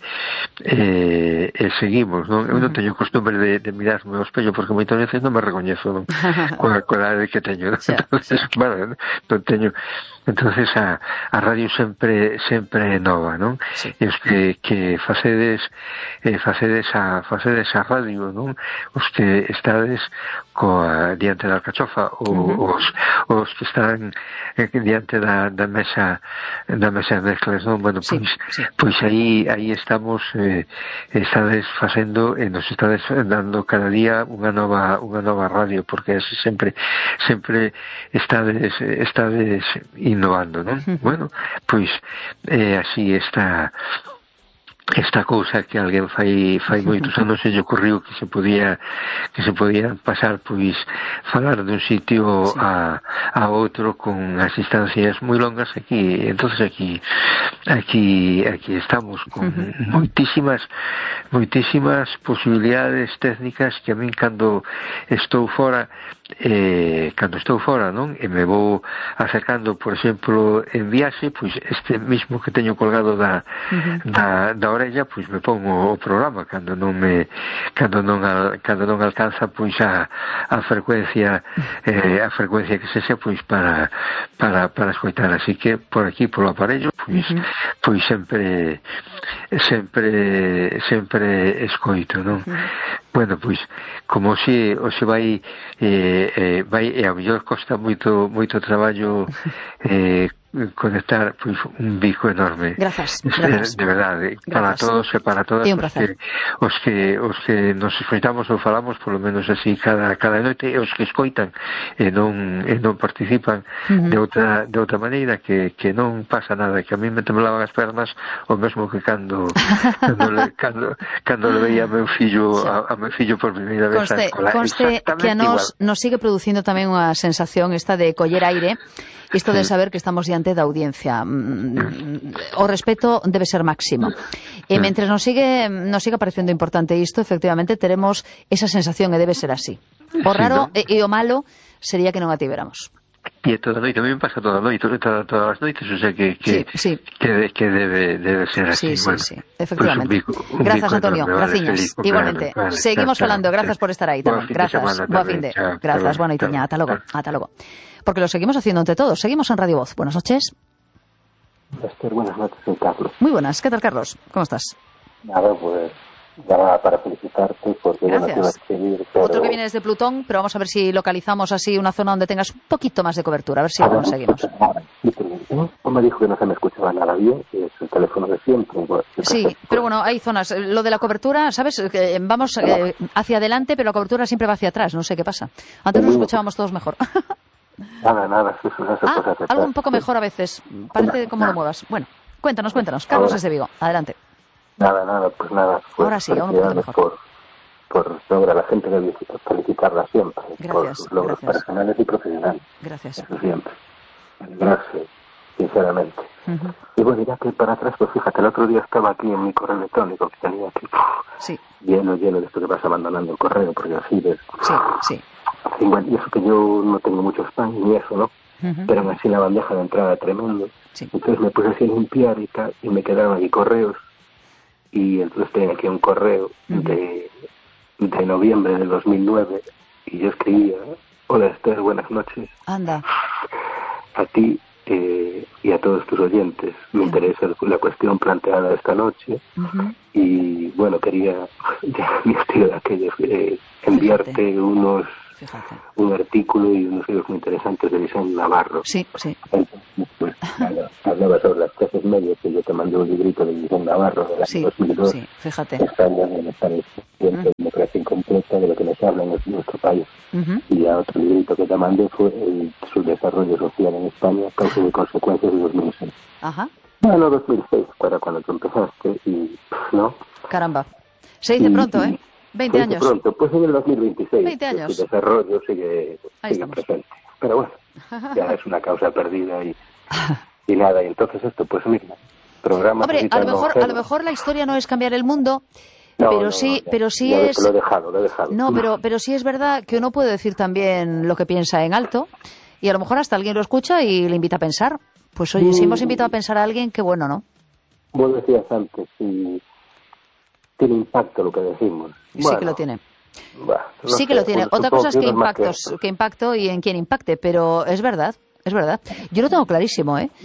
eh, eh, seguimos, non? Eu non teño costumbre de, de mirarme ao espello porque moitas veces non me recoñezo, non? Coa edade que teño, non? Entonces, bueno, non teño. Entonces a, a radio sempre sempre nova, non? Sí. E os que, que facedes eh, facedes a facedes a radio, non? Os que estades coa diante da alcachofa ou uh-huh. os, os que están eh, diante da, da mesa da mesa de mezclas, non? Bueno, sí, pois sí. pois aí aí estamos eh, estades facendo e nos estades dando cada día unha nova unha nova radio, porque así sempre sempre estades estades innovando, non? Uh-huh. Bueno, pois eh, así está esta cousa que alguén fai fai moitos anos se lle ocurriu que se podía que se podía pasar pois falar dun sitio sí. a, a outro con as distancias moi longas aquí, entonces aquí aquí aquí estamos con uh-huh. moitísimas moitísimas posibilidades técnicas que a min cando estou fora eh, cando estou fora, non? E me vou acercando, por exemplo, en viaxe, pois este mismo que teño colgado da, uh-huh. da, da orella, pois me pongo o programa cando non me cando non al, cando non alcanza pois a, a frecuencia eh, a frecuencia que sexa pois para para para escoitar, así que por aquí polo aparello pois uh-huh. pois sempre sempre sempre escoito, non? Uh-huh. Bueno, pois como se o se vai eh, eh, vai e a mellor costa moito moito traballo eh, conectar pois un bico enorme. Grazas, grazas. De verdade, grazas. Para todos e para todas os que, os que os que nos escoitamos ou falamos polo menos así cada cada noite, e os que escoitan e non e non participan uh-huh. de outra de outra maneira, que que non pasa nada, que a mí me temblaban as pernas o mesmo que cando cando le, cando cando le veía a meu fillo sí. a, a meu fillo por primeira vez conste, a escola. Conste que a nos nos sigue producindo tamén unha sensación esta de coller aire. Isto de saber que estamos diante da audiencia. O respeto debe ser máximo. E mentre nos sigue nos sigue parecendo importante isto, efectivamente, teremos esa sensación e debe ser así. O raro sí, ¿no? e, e o malo sería que non a tiveramos. E toda a noite, a mí me pasa toda a noite, toda, todas as noites, o sea que que, sí, sí. que, que debe, debe ser así. Sí, bueno, sí, sí, efectivamente. Pues un bico, un gracias, bico Antonio. Enorme, Graciñas. Vale, Igualmente. Vale, Seguimos chao, falando. Chao, gracias por estar aí tamén. Gracias. Boa fin de. Chao, gracias. Boa noite. Ata logo. Ata logo. Porque lo seguimos haciendo entre todos. Seguimos en Radio Voz. Buenas noches. Esther, buenas noches, soy Carlos. Muy buenas. ¿Qué tal, Carlos? ¿Cómo estás? Nada, pues llamaba para felicitarte porque Gracias. Bueno, te iba a escribir, pero... Otro que viene desde Plutón, pero vamos a ver si localizamos así una zona donde tengas un poquito más de cobertura, a ver si a lo ver, conseguimos. Sí, pero me dijo que no se me escuchaba nada bien, y es el teléfono de siempre. Bueno, sí, pero bueno, hay zonas. Lo de la cobertura, ¿sabes? Que vamos eh, hacia adelante, pero la cobertura siempre va hacia atrás, no sé qué pasa. Antes nos escuchábamos todos mejor. Nada, nada, eso no se ah, puede hacer. Algo un poco mejor a veces, parece como lo muevas. Bueno, cuéntanos, cuéntanos. Carlos desde Vigo, adelante. Nada, nada, pues nada. Pues ahora sí, aún un poquito mejor. Por, por lograr a la gente de felicitarla siempre. Gracias, por sus logros gracias. personales y profesionales. Gracias. Eso siempre. Alegrarse, sinceramente. Uh-huh. Y bueno, ya que para atrás, pues fíjate, el otro día estaba aquí en mi correo electrónico, que tenía aquí puf, sí. lleno, lleno de esto que vas abandonando el correo, porque así ves. Sí, sí. Y bueno, y eso que yo no tengo mucho spam ni eso, ¿no? Uh-huh. Pero así la bandeja de entrada tremendo. Sí. Entonces me puse así a limpiar y tal, y me quedaron aquí correos. Y entonces tengo aquí un correo uh-huh. de, de noviembre del dos mil nueve, y yo escribía, Hola, Esther, buenas noches. Anda. A ti eh, y a todos tus oyentes. Me Bien. interesa la cuestión planteada esta noche. Uh-huh. Y, bueno, quería, ya mi estilo de aquello, eh, enviarte Fíjate. unos... Fíjate. un artículo y unos libros muy interesantes de Vicente Navarro. Sí, sí. Entonces, pues, nada, hablaba sobre las clases medias, que yo te mandé un librito de Vicente Navarro del año sí, dos mil dos. Sí, fíjate. España, bienestar y uh-huh. democracia incompleta, de lo que nos habla en nuestro país. Uh-huh. Y a otro librito que te mandé fue el, su desarrollo social en España, causas y consecuencias de dos mil seis. Ajá. Bueno, dos mil seis, para cuando tú empezaste, y, ¿no? Caramba. Se dice y, pronto, ¿eh? veinte años. Pronto, pues en el dos mil veintiséis. veinte años. Su desarrollo sigue, sigue presente. Pero bueno, ya es una causa perdida y, y nada. Y entonces esto, pues mira, programa. Hombre, a lo mejor, a lo mejor la historia no es cambiar el mundo, no, pero no, sí, no, pero sí ya es. Lo he dejado, lo he dejado. No, pero, pero sí es verdad que uno puede decir también lo que piensa en alto y a lo mejor hasta alguien lo escucha y le invita a pensar. Pues oye, mm. si hemos invitado a pensar a alguien, qué bueno, ¿no? Vos decías antes, si tiene impacto lo que decimos. Bueno, sí que lo tiene. Bueno, no sí sé, que lo tiene. Otra cosa es que impactos, que, que impacto y en quién impacte, pero es verdad, es verdad. Yo lo tengo clarísimo, ¿eh?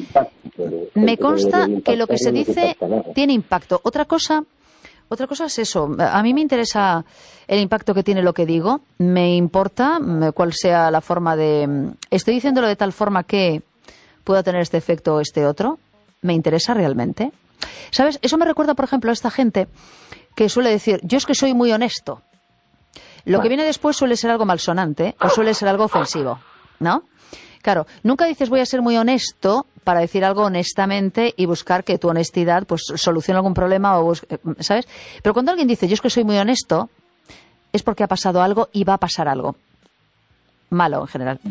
Me consta que lo que se dice tiene impacto. Otra cosa, otra cosa es eso. A mí me interesa el impacto que tiene lo que digo. Me importa cuál sea la forma de. Estoy diciéndolo de tal forma que pueda tener este efecto o este otro. Me interesa realmente. ¿Sabes? Eso me recuerda, por ejemplo, a esta gente que suele decir, yo es que soy muy honesto. Lo que viene después suele ser algo malsonante o suele ser algo ofensivo, ¿no? Claro, nunca dices voy a ser muy honesto para decir algo honestamente y buscar que tu honestidad pues solucione algún problema o busque, ¿sabes? Pero cuando alguien dice yo es que soy muy honesto es porque ha pasado algo y va a pasar algo malo en general.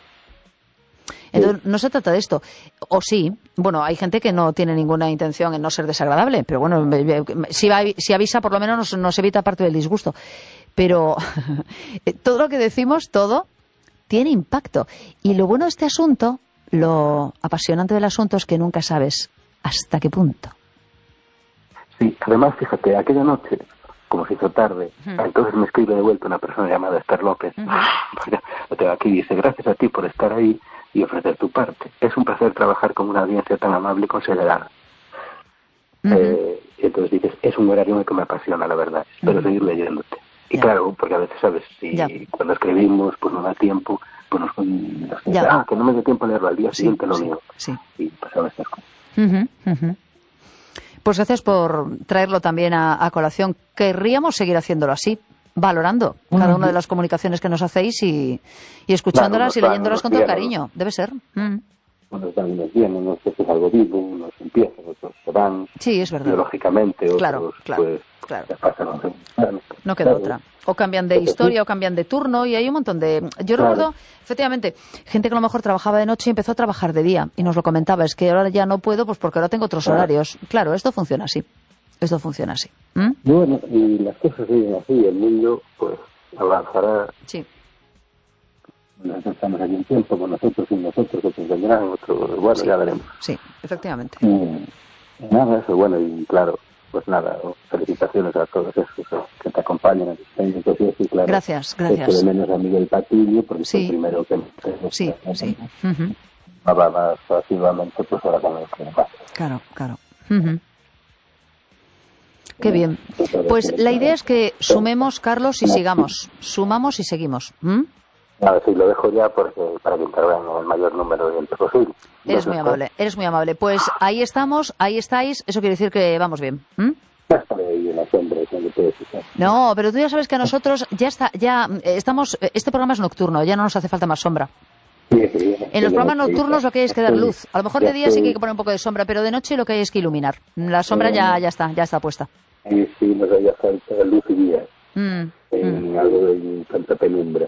Entonces, no se trata de esto. O sí, bueno, hay gente que no tiene ninguna intención en no ser desagradable, pero bueno, si, va, si avisa, por lo menos nos, nos evita parte del disgusto. Pero todo lo que decimos, todo, tiene impacto. Y lo bueno de este asunto, lo apasionante del asunto es que nunca sabes hasta qué punto. Sí, además, fíjate, aquella noche, como se hizo tarde, uh-huh. entonces me escribe de vuelta una persona llamada Esther López. Uh-huh. Lo tengo aquí, dice, gracias a ti por estar ahí y ofrecer tu parte. Es un placer trabajar con una audiencia tan amable y considerada. Uh-huh. Eh, entonces dices, es un horario que me apasiona, la verdad. Espero uh-huh. seguir leyéndote. Y ya. Claro, porque a veces, ¿sabes? Si ya. cuando escribimos, pues no da tiempo, pues nos, nos dice, ah, que no me dé tiempo a leerlo al día sí, siguiente, lo sí, leo. Sí. Y pasaban estas cosas. Uh-huh, uh-huh. Pues gracias por traerlo también a, a colación. Querríamos seguir haciéndolo así, valorando uh-huh. cada una de las comunicaciones que nos hacéis y, y escuchándolas claro, y leyéndolas con todo cariño. Debe ser. Uh-huh. Unos van y nos vienen, unos es algo vivo, unos empiezan, otros se van. Sí, es verdad. Biológicamente, otros claro, claro, pues claro. se pasan a un... No queda claro. otra. O cambian de historia sí. o cambian de turno y hay un montón de... Yo claro. recuerdo, efectivamente, gente que a lo mejor trabajaba de noche y empezó a trabajar de día y nos lo comentaba, es que ahora ya no puedo pues porque ahora tengo otros claro. horarios. Claro, esto funciona así. Esto funciona así. ¿Mm? Bueno, y las cosas siguen así, el mundo pues avanzará. Sí. Nosotros estamos aquí un tiempo, con nosotros y nosotros, otros vendrán, otros, bueno, sí. ya veremos. Sí, efectivamente. Y, nada, eso, bueno, y claro, pues nada, felicitaciones a todos esos que te acompañan en el técnico, y claro. Gracias, gracias. Echo de menos a Miguel Patiño, porque sí. fue el primero que... Sí, que, sí. Uh-huh. Va más asiduamente, pues ahora con el que pasa. Claro, claro. Uh-huh. Qué bien. Pues la idea es que sumemos, Carlos, y sigamos. Sumamos y seguimos. ¿Mm? A ver si lo dejo ya porque, para que intervengan el mayor número de gente posible. Eres muy amable, eres muy amable. Pues ahí estamos, ahí estáis. Eso quiere decir que vamos bien. ¿Mm? No, pero tú ya sabes que a nosotros ya está, ya estamos. Este programa es nocturno, ya no nos hace falta más sombra. En los programas nocturnos lo que hay es que dar luz. A lo mejor de día sí que hay que poner un poco de sombra, pero de noche lo que hay es que iluminar. La sombra ya, ya está, ya está puesta. Sí, sí, nos haya falta luz y día. Mm, en mm. algo de tanta penumbra.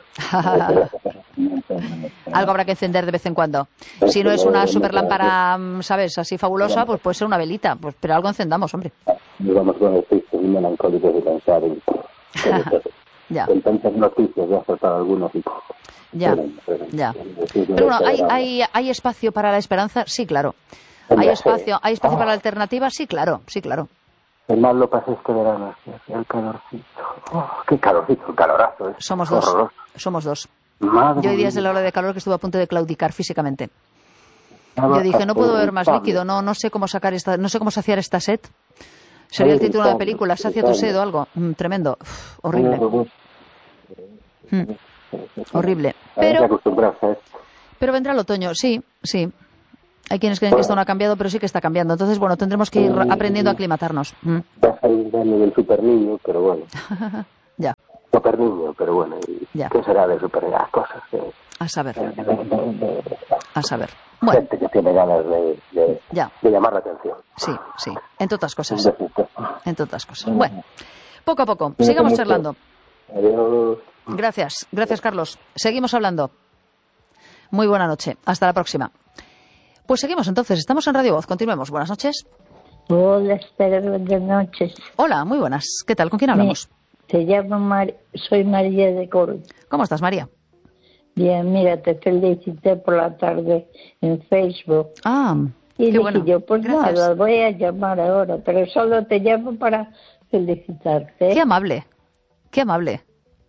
Algo habrá que encender de vez en cuando. Si no es una super lámpara, ¿sabes? Así fabulosa, pues puede ser una velita. Pues, pero algo encendamos, hombre. Nos vamos con el texto muy melancólico de pensar en... Ya. Con tantas noticias ya ha faltado algunos y... Ya, ya. Pero bueno, ¿hay, hay, ¿hay espacio para la esperanza? Sí, claro. ¿Hay espacio, ¿hay espacio para la alternativa? Sí, claro, sí, claro. El mal lo pasé este verano, el calorcito. Oh, qué calorcito, el calorazo. ¿eh? Somos dos, horroroso. somos dos. Madre Yo hay días de la ola de calor que estuve a punto de claudicar físicamente. Yo dije, no puedo beber más líquido, no no sé cómo sacar esta, no sé cómo saciar esta sed. Sería el título de la película, sacia tu sed o algo. Mm, tremendo. Uf, horrible. Mm, horrible. Pero, pero vendrá el otoño, sí, sí. Hay quienes creen que esto no ha cambiado, pero sí que está cambiando. Entonces, bueno, tendremos que ir aprendiendo a aclimatarnos. Mm. Va a salir del super niño, pero bueno. Ya. Super niño, pero bueno. Ya. ¿Qué será de super las cosas? Que... A saber. A saber. Bueno. Gente que tiene ganas de, de, ya. de llamar la atención. Sí, sí. Entre otras cosas. Entre otras cosas. Bueno, poco a poco. Sigamos charlando. Adiós. Gracias. Gracias, Carlos. Seguimos hablando. Muy buena noche. Hasta la próxima. Pues seguimos entonces. Estamos en Radio Voz. Continuemos. Buenas noches. Hola, Esther. Buenas noches. Hola, muy buenas. ¿Qué tal? ¿Con quién hablamos? Me, te llamo Mar... Soy María de Coruña. ¿Cómo estás, María? Bien, mira, te felicité por la tarde en Facebook. Ah, y qué dije bueno. yo, pues Gracias. nada, voy a llamar ahora, pero solo te llamo para felicitarte. Qué amable, qué amable.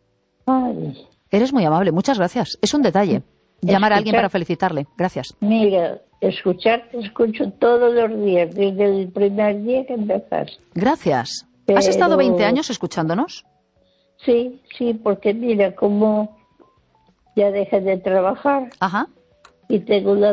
Ay. Eres muy amable, muchas gracias. Es un detalle, llamar Escuchar... a alguien para felicitarle. Gracias. Mira, escucharte escucho todos los días, desde el primer día que empezaste. Gracias. Pero... ¿Has estado veinte años escuchándonos? Sí, sí, porque mira, como... ya dejé de trabajar. Ajá. Y tengo la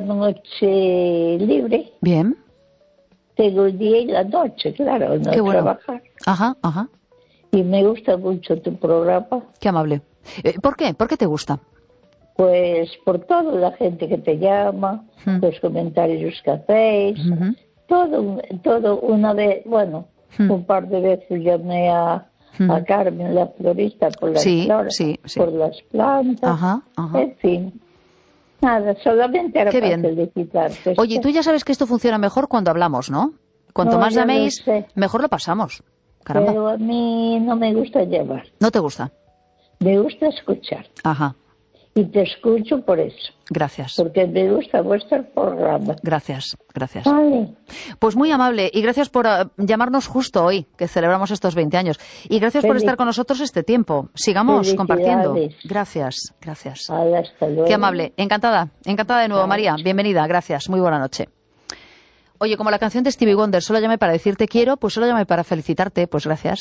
noche libre. Bien. Tengo el día y la noche, claro, no Qué bueno. trabajar. Ajá, ajá. Y me gusta mucho tu programa. Qué amable. Eh, ¿Por qué? ¿Por qué te gusta? Pues por toda la gente que te llama, uh-huh. los comentarios que hacéis, uh-huh. todo, todo una vez, bueno, uh-huh. un par de veces llamé a... a Carmen, la florista, por las sí, flores, sí, sí. por las plantas, ajá, ajá. en fin. Nada, solamente era Qué para bien. felicitarte. Oye, tú ya sabes que esto funciona mejor cuando hablamos, ¿no? Cuanto no, más llaméis, lo mejor lo pasamos. Caramba. Pero a mí no me gusta llamar. ¿No te gusta? Me gusta escuchar. Ajá. Y te escucho por eso. Gracias. Porque me gusta vuestro programa. Gracias, gracias. Vale. Pues muy amable y gracias por uh, llamarnos justo hoy, que celebramos estos veinte años. Y gracias Feliz. por estar con nosotros este tiempo. Sigamos compartiendo. Gracias, gracias. Vale, hasta luego. Qué amable. Encantada, encantada de nuevo, María. Bienvenida, gracias. Muy buena noche. Oye, como la canción de Stevie Wonder, solo llamé para decirte quiero, pues solo llamé para felicitarte, pues gracias.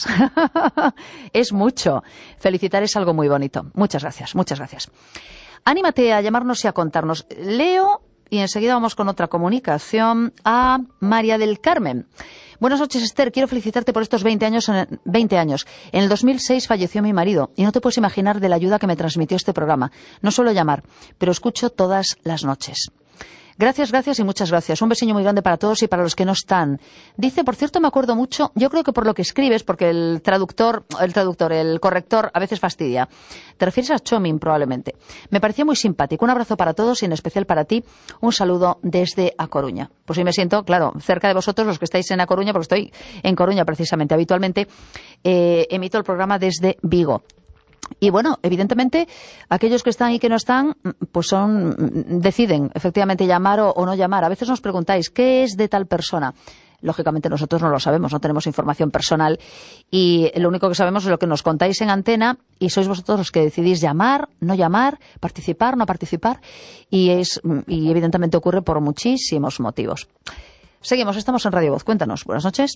Es mucho. Felicitar es algo muy bonito. Muchas gracias, muchas gracias. Anímate a llamarnos y a contarnos. Leo y enseguida vamos con otra comunicación a María del Carmen. Buenas noches, Esther. Quiero felicitarte por estos veinte años. En, veinte años. En el dos mil seis falleció mi marido y no te puedes imaginar de la ayuda que me transmitió este programa. No suelo llamar, pero escucho todas las noches. Gracias, gracias y muchas gracias. Un besiño muy grande para todos y para los que no están. Dice, por cierto, me acuerdo mucho, yo creo que por lo que escribes, porque el traductor, el traductor, el corrector a veces fastidia. Te refieres a Chomin, probablemente. Me pareció muy simpático. Un abrazo para todos y en especial para ti. Un saludo desde A Coruña. Pues hoy me siento, claro, cerca de vosotros, los que estáis en A Coruña, porque estoy en Coruña precisamente. Habitualmente eh, emito el programa desde Vigo. Y bueno, evidentemente, aquellos que están y que no están, pues son, deciden efectivamente llamar o, o no llamar. A veces nos preguntáis, ¿qué es de tal persona? Lógicamente nosotros no lo sabemos, no tenemos información personal y lo único que sabemos es lo que nos contáis en antena y sois vosotros los que decidís llamar, no llamar, participar, no participar y, es, y evidentemente ocurre por muchísimos motivos. Seguimos, estamos en Radio Voz. Cuéntanos. Buenas noches.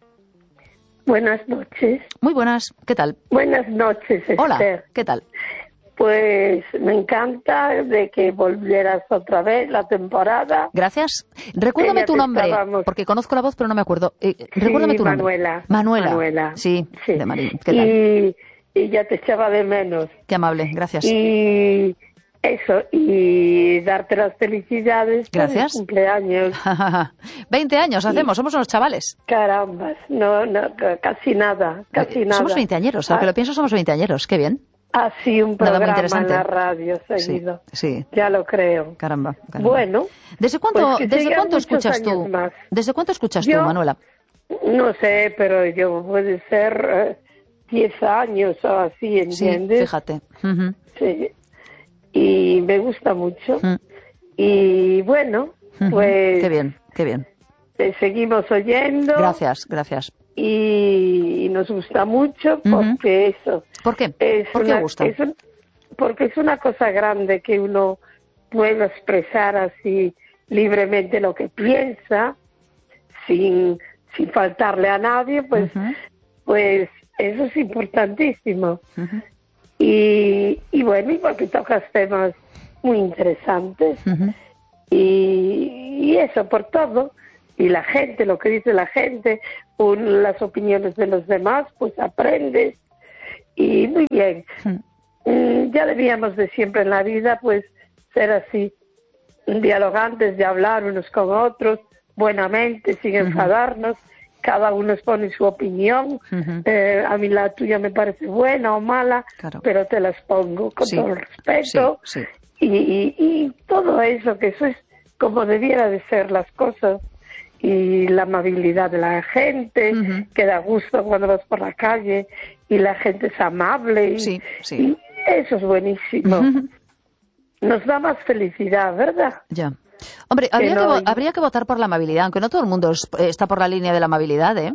Buenas noches. Muy buenas. ¿Qué tal? Buenas noches, Esther. Hola, ¿qué tal? Pues me encanta de que volvieras otra vez la temporada. Gracias. Recuérdame tu nombre, estábamos... porque conozco la voz, pero no me acuerdo. Eh, recuérdame sí, tu Manuela. nombre. Manuela. Manuela. Sí, sí. de Marín. ¿Qué tal? Y, y ya te echaba de menos. Qué amable, gracias. Y eso, y darte las felicidades. Gracias. Por el cumpleaños. veinte años hacemos, somos unos chavales. Carambas, no, no, casi nada, casi nada. Somos veinteañeros, aunque ah. lo pienso, somos veinteañeros, qué bien. Así un programa en la radio seguido. Sí, sí. Ya lo creo. Caramba. caramba. Bueno. ¿Desde cuánto, pues ¿desde cuánto escuchas tú? Más. ¿Desde cuánto escuchas yo, tú, Manuela? No sé, pero yo puede ser eh, diez años o así, ¿entiendes? Sí, fíjate. Uh-huh. Sí. Y me gusta mucho. Uh-huh. Y bueno, uh-huh. pues... Qué bien, qué bien. Te seguimos oyendo. Gracias, gracias. Y nos gusta mucho porque uh-huh. eso... ¿Por qué? Es ¿Por qué una, gusta? Es un, porque es una cosa grande que uno pueda expresar así libremente lo que piensa, sin, sin faltarle a nadie, pues, uh-huh. pues eso es importantísimo. Uh-huh. Y, y bueno, y porque tocas temas muy interesantes, uh-huh. y, y eso por todo, y la gente, lo que dice la gente, un, las opiniones de los demás, pues aprendes, y muy bien. Uh-huh. Mm, ya debíamos de siempre en la vida, pues, ser así, dialogantes, de hablar unos con otros, buenamente, sin enfadarnos, uh-huh. cada uno expone su opinión, uh-huh. eh, a mí la tuya me parece buena o mala, claro. pero te la expongo con sí. todo el respeto, sí, sí. Y, y, y todo eso, que eso es como debiera de ser las cosas, y la amabilidad de la gente, uh-huh. que da gusto cuando vas por la calle, y la gente es amable, y, sí, sí. y eso es buenísimo. Uh-huh. Nos da más felicidad, ¿verdad? Ya. Hombre, habría que, no... que, habría que votar por la amabilidad, aunque no todo el mundo es, está por la línea de la amabilidad, ¿eh?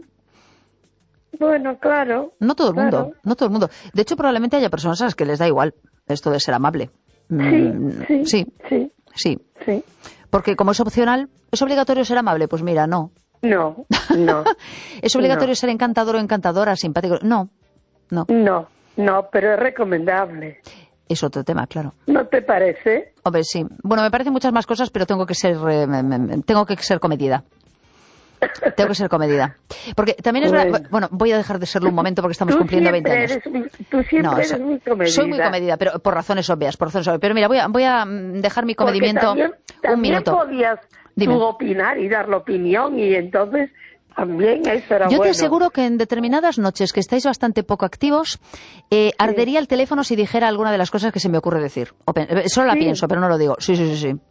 Bueno, claro. No todo el claro. mundo, no todo el mundo. De hecho, probablemente haya personas a las que les da igual esto de ser amable. Sí, mm, sí, sí, sí, sí. sí. Porque como es opcional, ¿es obligatorio ser amable? Pues mira, no. No, no. ¿Es obligatorio no. ser encantador o encantadora, simpático? No, no. No, no, pero es recomendable. Es otro tema, claro. ¿No te parece? Hombre, sí. Bueno, me parecen muchas más cosas, pero tengo que ser, eh, me, me, tengo que ser comedida. Tengo que ser comedida. Porque también es bueno. verdad... Bueno, voy a dejar de serlo un momento porque estamos cumpliendo veinte años. Eres muy, tú siempre no, eres muy comedida. Soy muy comedida, pero por razones obvias, por razones obvias. Pero mira, voy a, voy a dejar mi comedimiento también, también un minuto. podías Dime. tú opinar y dar la opinión, y entonces... También eso era Yo bueno. te aseguro que en determinadas noches que estáis bastante poco activos, eh, sí. ardería el teléfono si dijera alguna de las cosas que se me ocurre decir. O, solo la sí. pienso, pero no lo digo. Sí, sí, sí, sí.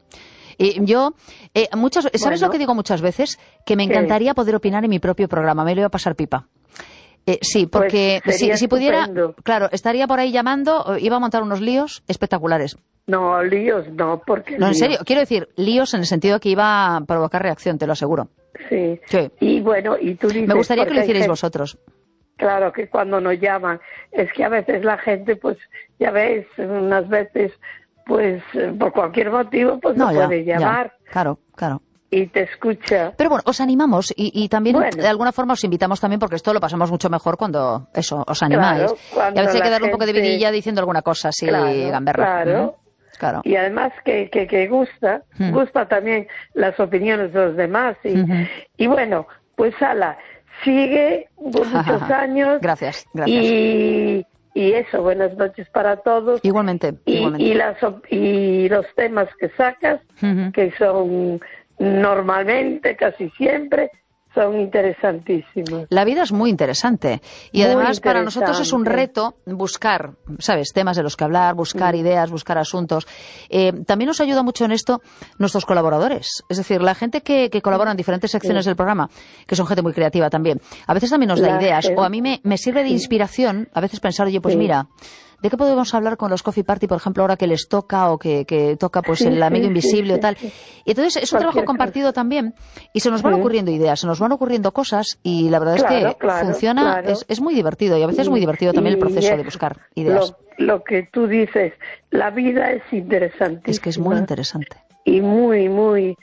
Y yo, eh, muchas, ¿sabes bueno. lo que digo muchas veces? Que me encantaría sí. poder opinar en mi propio programa. Me lo iba a pasar pipa. Eh, sí, porque pues si, si pudiera, estupendo. claro, estaría por ahí llamando, iba a montar unos líos espectaculares. No, líos no, porque No, en líos. serio, quiero decir, líos en el sentido que iba a provocar reacción, te lo aseguro. Sí. sí. Y bueno, y tú dices... Me gustaría que lo hicierais gente, vosotros. Claro, que cuando nos llaman, es que a veces la gente, pues, ya ves, unas veces, pues, por cualquier motivo, pues no, no ya, puede llamar. Ya. Claro, claro. Y te escucha. Pero bueno, os animamos y, y también bueno. de alguna forma os invitamos también, porque esto lo pasamos mucho mejor cuando, eso, os animáis. Claro, y a veces hay que darle gente... un poco de vidilla diciendo alguna cosa así, claro, gamberra. Claro. ¿Mm? Claro. Y además que, que, que gusta, uh-huh. gusta también las opiniones de los demás. Y, uh-huh. y bueno, pues ala, sigue por muchos años. Gracias, gracias. Y, y eso, buenas noches para todos. Igualmente. Y, igualmente. y, las, y los temas que sacas, uh-huh. que son normalmente, casi siempre, son interesantísimos. La vida es muy interesante y muy además interesante. Para nosotros es un reto buscar, ¿sabes?, temas de los que hablar, buscar mm. ideas, buscar asuntos. Eh, también nos ayuda mucho en esto nuestros colaboradores, es decir, la gente que, que colabora en diferentes secciones sí. del programa, que son gente muy creativa también. A veces también nos da la ideas gente. o a mí me, me sirve de inspiración a veces pensar, oye, pues sí. mira, ¿de qué podemos hablar con los Coffee Party, por ejemplo, ahora que les toca o que, que toca pues sí, el amigo sí, invisible sí, o tal? Sí. Y entonces es un Cualquier trabajo compartido cosa. también y se nos van sí. ocurriendo ideas, se nos van ocurriendo cosas y la verdad claro, es que claro, funciona, claro. Es, es muy divertido y a veces es muy divertido también el proceso de buscar ideas. Lo, lo que tú dices, la vida es interesantísima. Es que es muy interesante. Y muy, muy...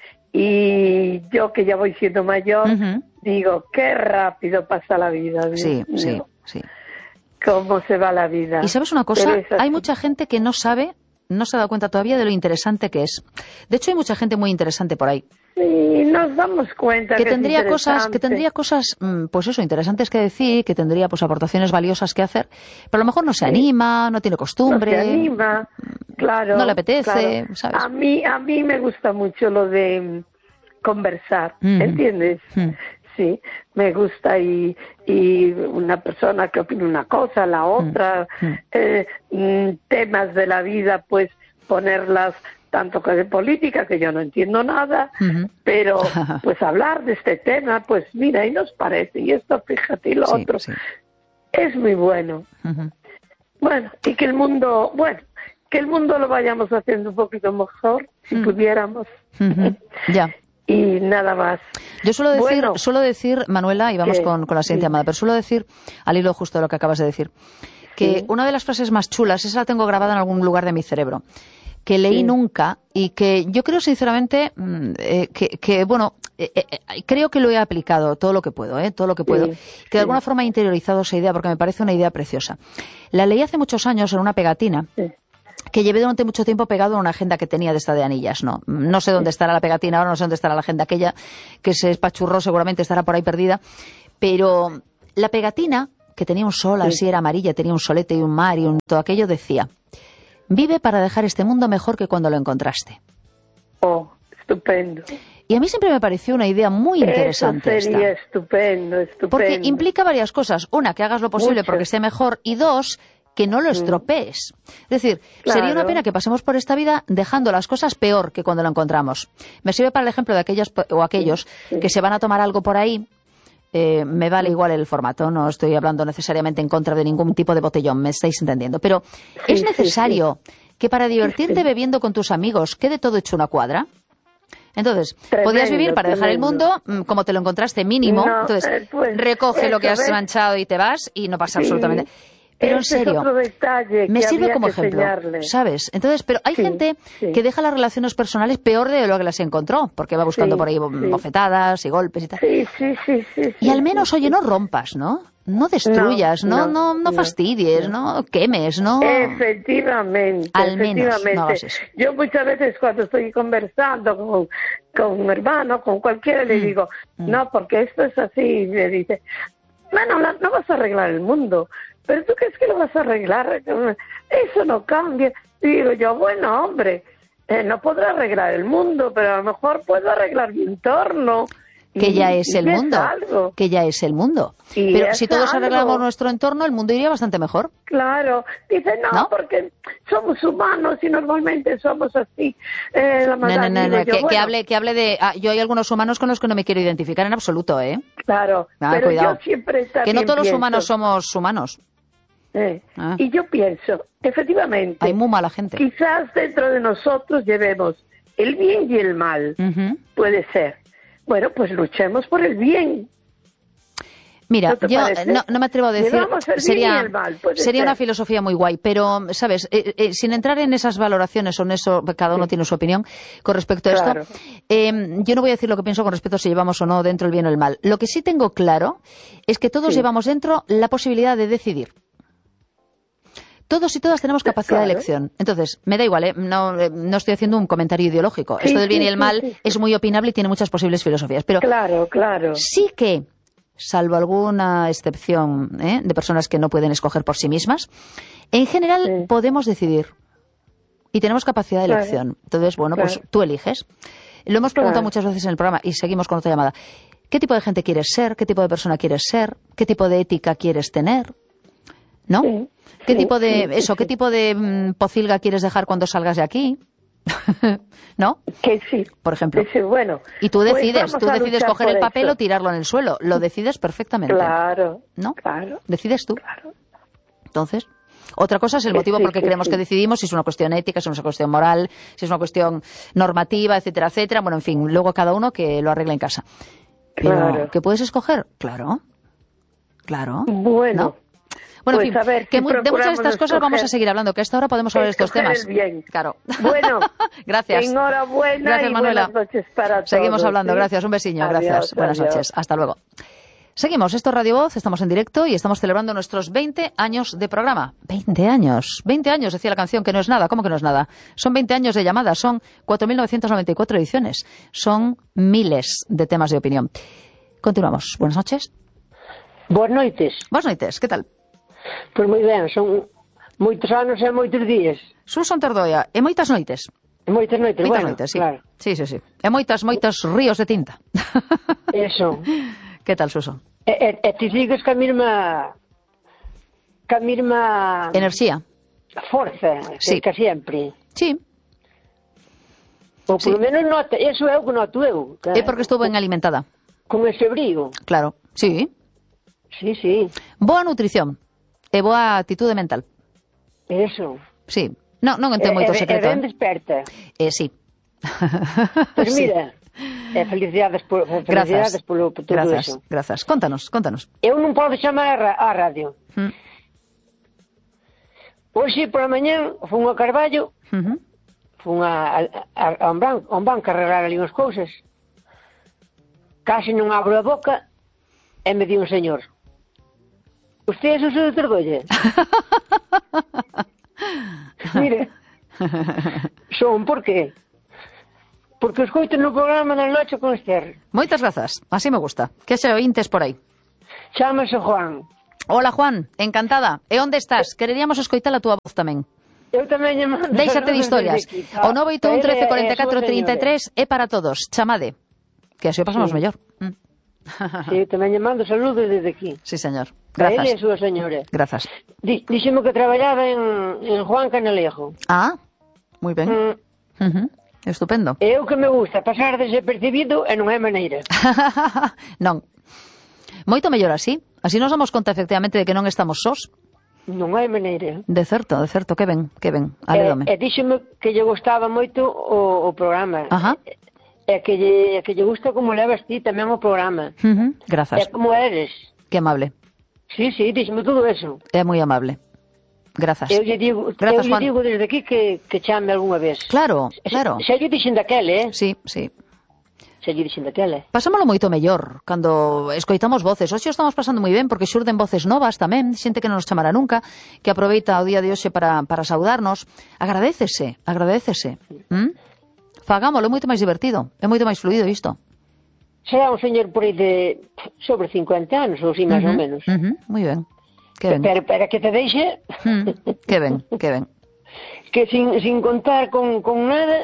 Y yo que ya voy siendo mayor, uh-huh. digo, qué rápido pasa la vida. Dios sí, mío. sí, sí. Cómo se va la vida. Y sabes una cosa, hay mucha gente que no sabe, no se ha dado cuenta todavía de lo interesante que es. De hecho, hay mucha gente muy interesante por ahí. Sí, nos damos cuenta que, que tendría es cosas, que tendría cosas, pues eso, interesantes que decir, que tendría pues aportaciones valiosas que hacer, pero a lo mejor no se sí. anima, no tiene costumbre. No se anima, claro. No le apetece, claro. ¿sabes? A mí, a mí me gusta mucho lo de conversar, mm. ¿entiendes? Mm. Sí, me gusta y, y una persona que opina una cosa, la otra, mm. eh, temas de la vida, pues ponerlas tanto que de política, que yo no entiendo nada, uh-huh. pero pues hablar de este tema, pues mira, y nos parece, y esto fíjate y lo sí, otro, sí. es muy bueno. Uh-huh. Bueno, y que el mundo, bueno, que el mundo lo vayamos haciendo un poquito mejor, si uh-huh. pudiéramos. Uh-huh. Ya. Y nada más. Yo suelo decir, bueno, suelo decir, Manuela, y vamos con, con la siguiente sí. llamada, pero suelo decir, al hilo justo de lo que acabas de decir, que una de las frases más chulas, esa la tengo grabada en algún lugar de mi cerebro, que leí sí. nunca y que yo creo sinceramente eh, que, que, bueno, eh, eh, creo que lo he aplicado todo lo que puedo, eh, todo lo que puedo, sí, que de sí. alguna forma he interiorizado esa idea porque me parece una idea preciosa. La leí hace muchos años en una pegatina sí. que llevé durante mucho tiempo pegado en una agenda que tenía de esta de anillas, ¿no? No sé dónde estará la pegatina ahora, no sé dónde estará la agenda aquella que se espachurró, seguramente estará por ahí perdida, pero la pegatina, que tenía un sol, sí. así era amarilla, tenía un solete y un mar y un, todo aquello, decía: vive para dejar este mundo mejor que cuando lo encontraste. Oh, estupendo. Y a mí siempre me pareció una idea muy interesante. Eso sería esta. estupendo, estupendo. Porque implica varias cosas. Una, que hagas lo posible Mucho. porque esté mejor. Y dos, que no lo estropees. Es decir, claro. sería una pena que pasemos por esta vida dejando las cosas peor que cuando lo encontramos. Me sirve para el ejemplo de aquellas o aquellos sí, sí. que se van a tomar algo por ahí. Eh, me vale igual el formato, no estoy hablando necesariamente en contra de ningún tipo de botellón, me estáis entendiendo, pero sí, es necesario sí, sí. que para divertirte sí, sí. bebiendo con tus amigos quede todo hecho una cuadra. Entonces, tremendo, podías vivir para tremendo. dejar el mundo como te lo encontraste mínimo, no, entonces eh, pues, recoge lo que has ves. manchado y te vas y no pasa sí. absolutamente. Pero en serio, me sirve como ejemplo, ¿sabes? Entonces, pero hay sí, gente sí. que deja las relaciones personales peor de lo que las encontró, porque va buscando sí, por ahí sí. bofetadas y golpes y tal. Sí, sí, sí, sí, y al menos, sí, oye, no rompas, ¿no? No destruyas, no, no, no, no, no fastidies, no. no quemes, ¿no? Efectivamente, al efectivamente. Menos no hagas eso. Yo muchas veces cuando estoy conversando con, con un hermano, con cualquiera, mm. le digo, mm. no, porque esto es así, y me dice, bueno, no, no vas a arreglar el mundo. ¿Pero tú crees que lo vas a arreglar? Eso no cambia. Y digo yo, bueno, hombre, eh, no podré arreglar el mundo, pero a lo mejor puedo arreglar mi entorno. Que y, ya es el mundo. Algo. Que ya es el mundo. Y pero si todos algo. arreglamos nuestro entorno, el mundo iría bastante mejor. Claro. Dice, no, ¿no? porque somos humanos y normalmente somos así. Eh, la no, no, no, no. Que, bueno, que, hable, que hable de... Ah, yo hay algunos humanos con los que no me quiero identificar en absoluto, ¿eh? Claro. Ah, pero cuidado. Yo siempre que no todos los pienso. humanos somos humanos. Eh, ah. Y yo pienso, efectivamente, hay muy mala gente. Quizás dentro de nosotros llevemos el bien y el mal, uh-huh. puede ser. Bueno, pues luchemos por el bien. Mira, ¿No yo no, no me atrevo a decir, sería, mal, sería ser. una filosofía muy guay, pero, ¿sabes? Eh, eh, sin entrar en esas valoraciones o en eso, cada uno sí. tiene su opinión con respecto a claro. esto, eh, yo no voy a decir lo que pienso con respecto a si llevamos o no dentro el bien o el mal. Lo que sí tengo claro es que todos sí. llevamos dentro la posibilidad de decidir. Todos y todas tenemos capacidad claro. de elección. Entonces, me da igual, ¿eh? no, no estoy haciendo un comentario ideológico. Sí, Esto del bien sí, y el mal sí, sí. es muy opinable y tiene muchas posibles filosofías. Pero claro, claro. sí que, salvo alguna excepción ¿eh? de personas que no pueden escoger por sí mismas, en general sí. podemos decidir. Y tenemos capacidad de claro. elección. Entonces, bueno, claro. pues tú eliges. Lo hemos preguntado claro. muchas veces en el programa y seguimos con otra llamada. ¿Qué tipo de gente quieres ser? ¿Qué tipo de persona quieres ser? ¿Qué tipo de ética quieres tener? ¿No? Sí, ¿Qué sí, tipo de sí, eso? sí. ¿Qué tipo de mm, pocilga quieres dejar cuando salgas de aquí? ¿No? Que sí. Por ejemplo. Sí, bueno. Y tú decides, pues tú decides coger el papel eso. o tirarlo en el suelo. Lo decides perfectamente. Claro. ¿No? Claro. Decides tú. Claro. Entonces, otra cosa es el motivo sí, por qué sí, creemos sí. que decidimos, si es una cuestión ética, si es una cuestión moral, si es una cuestión normativa, etcétera, etcétera. Bueno, en fin, luego cada uno que lo arregle en casa. Pero, claro. ¿qué puedes escoger? Claro. Claro. Bueno. ¿No? Bueno, pues en fin, a ver, que si mu- de muchas de estas cosas escoger, vamos a seguir hablando, que a esta hora podemos hablar de estos temas. El bien. Claro. Bueno, gracias. Enhorabuena gracias, y Manuela. buenas noches para todos. Seguimos hablando, ¿sí? gracias, un besiño, Adiós, gracias. Buenas adiós. noches, hasta luego. Seguimos, esto es Radio Voz, estamos en directo y estamos celebrando nuestros veinte años de programa. veinte años, veinte años, decía la canción, que no es nada. ¿Cómo que no es nada? Son veinte años de llamadas, son cuatro mil novecientas noventa y cuatro ediciones, son miles de temas de opinión. Continuamos, buenas noches. Boas noites. Boas noites, que tal? Pois moi ben, son moitos anos e moitos días. Susan Tordoia, e moitas noites. E moitas noites, moitas bueno, noites, sí. claro. Sí, sí, sí. E moitas, moitos ríos de tinta. Eso. Que tal, Suso? E, e, e ti sigues ca mesma... ca mesma... Enerxía. Forza, sí. que sempre. Sí. Ou polo sí. menos nota, eso é o que noto eu. É porque estou ben alimentada. Con ese brío. Claro, sí. Sí, sí. Boa nutrición. E boa atitude mental. Eso. Sí. No, non entendo moito secreto. E ben desperta. Eh, sí. Pois pues mira, sí. eh, felicidades, por, felicidades Grazas. polo por todo Grazas. eso. Grazas. Contanos, contanos. Eu non podo chamar a radio. Mm. Hoxe, por a mañán, fun a Carballo, Uh-huh. fun a, a, a, a un banco, a un banco a arreglar ali unhas cousas. Casi non abro a boca e me di un señor: usted é o seu Tordolla? Mire, son, por qué? Porque os coito no programa da noche con Esther. Moitas grazas, así me gusta. Que se ointes por aí. Chámase Juan. Hola, Juan, encantada. E onde estás? Quereríamos escoitar a túa voz tamén. Eu tamén lle mando. Déixate de historias. O nove oito un, trece, cuarenta e catro, trinta e tres é para todos. Chamade. Que así o pasamos Sí. mellor. Mm. Sí, eu tamén lle mando saludos desde aquí. Sí, señor. Para Grazas. ele e a súa señora. Grazas. Di, dixemo que traballaba en, en Juan Canalejo. Ah, moi ben. Mm. Uh-huh. Estupendo. É o que me gusta, pasar desapercibido e non é maneira. Non. Moito mellor así. Así nos damos conta efectivamente de que non estamos sós. Non hai maneira. De certo, de certo, que ben, que ben. Alédome. E, e díxeme que lle gustaba moito o, o programa. Ajá. E que lle, que lle gusta como levas ti tamén o programa. Uh-huh. Grazas. E como eres. Que amable. Sí, sí, díxeme todo eso. É moi amable. Grazas. Eu lle digo, Grazas, eu lle Juan. digo desde aquí que, que chame algunha vez. Claro, claro. Xa lle dixen daquela, eh? Sí, sí. Xa lle dixen daquela. Pasámolo moito mellor cando escoitamos voces. Hoxe estamos pasando moi ben porque xurden voces novas tamén, xente que non nos chamará nunca, que aproveita o día de hoxe para, para saudarnos. Agradécese, agradécese. ¿Mm? Fagámolo, é moito máis divertido, é moito máis fluido isto. Será un señor por aí de sobre cincuenta anos, ou si, máis Uh-huh, ou menos. uh-huh, moi ben. Que ben. Pero para que te deixe... Mm, que ben, que ben. Que sin, sin contar con, con nada...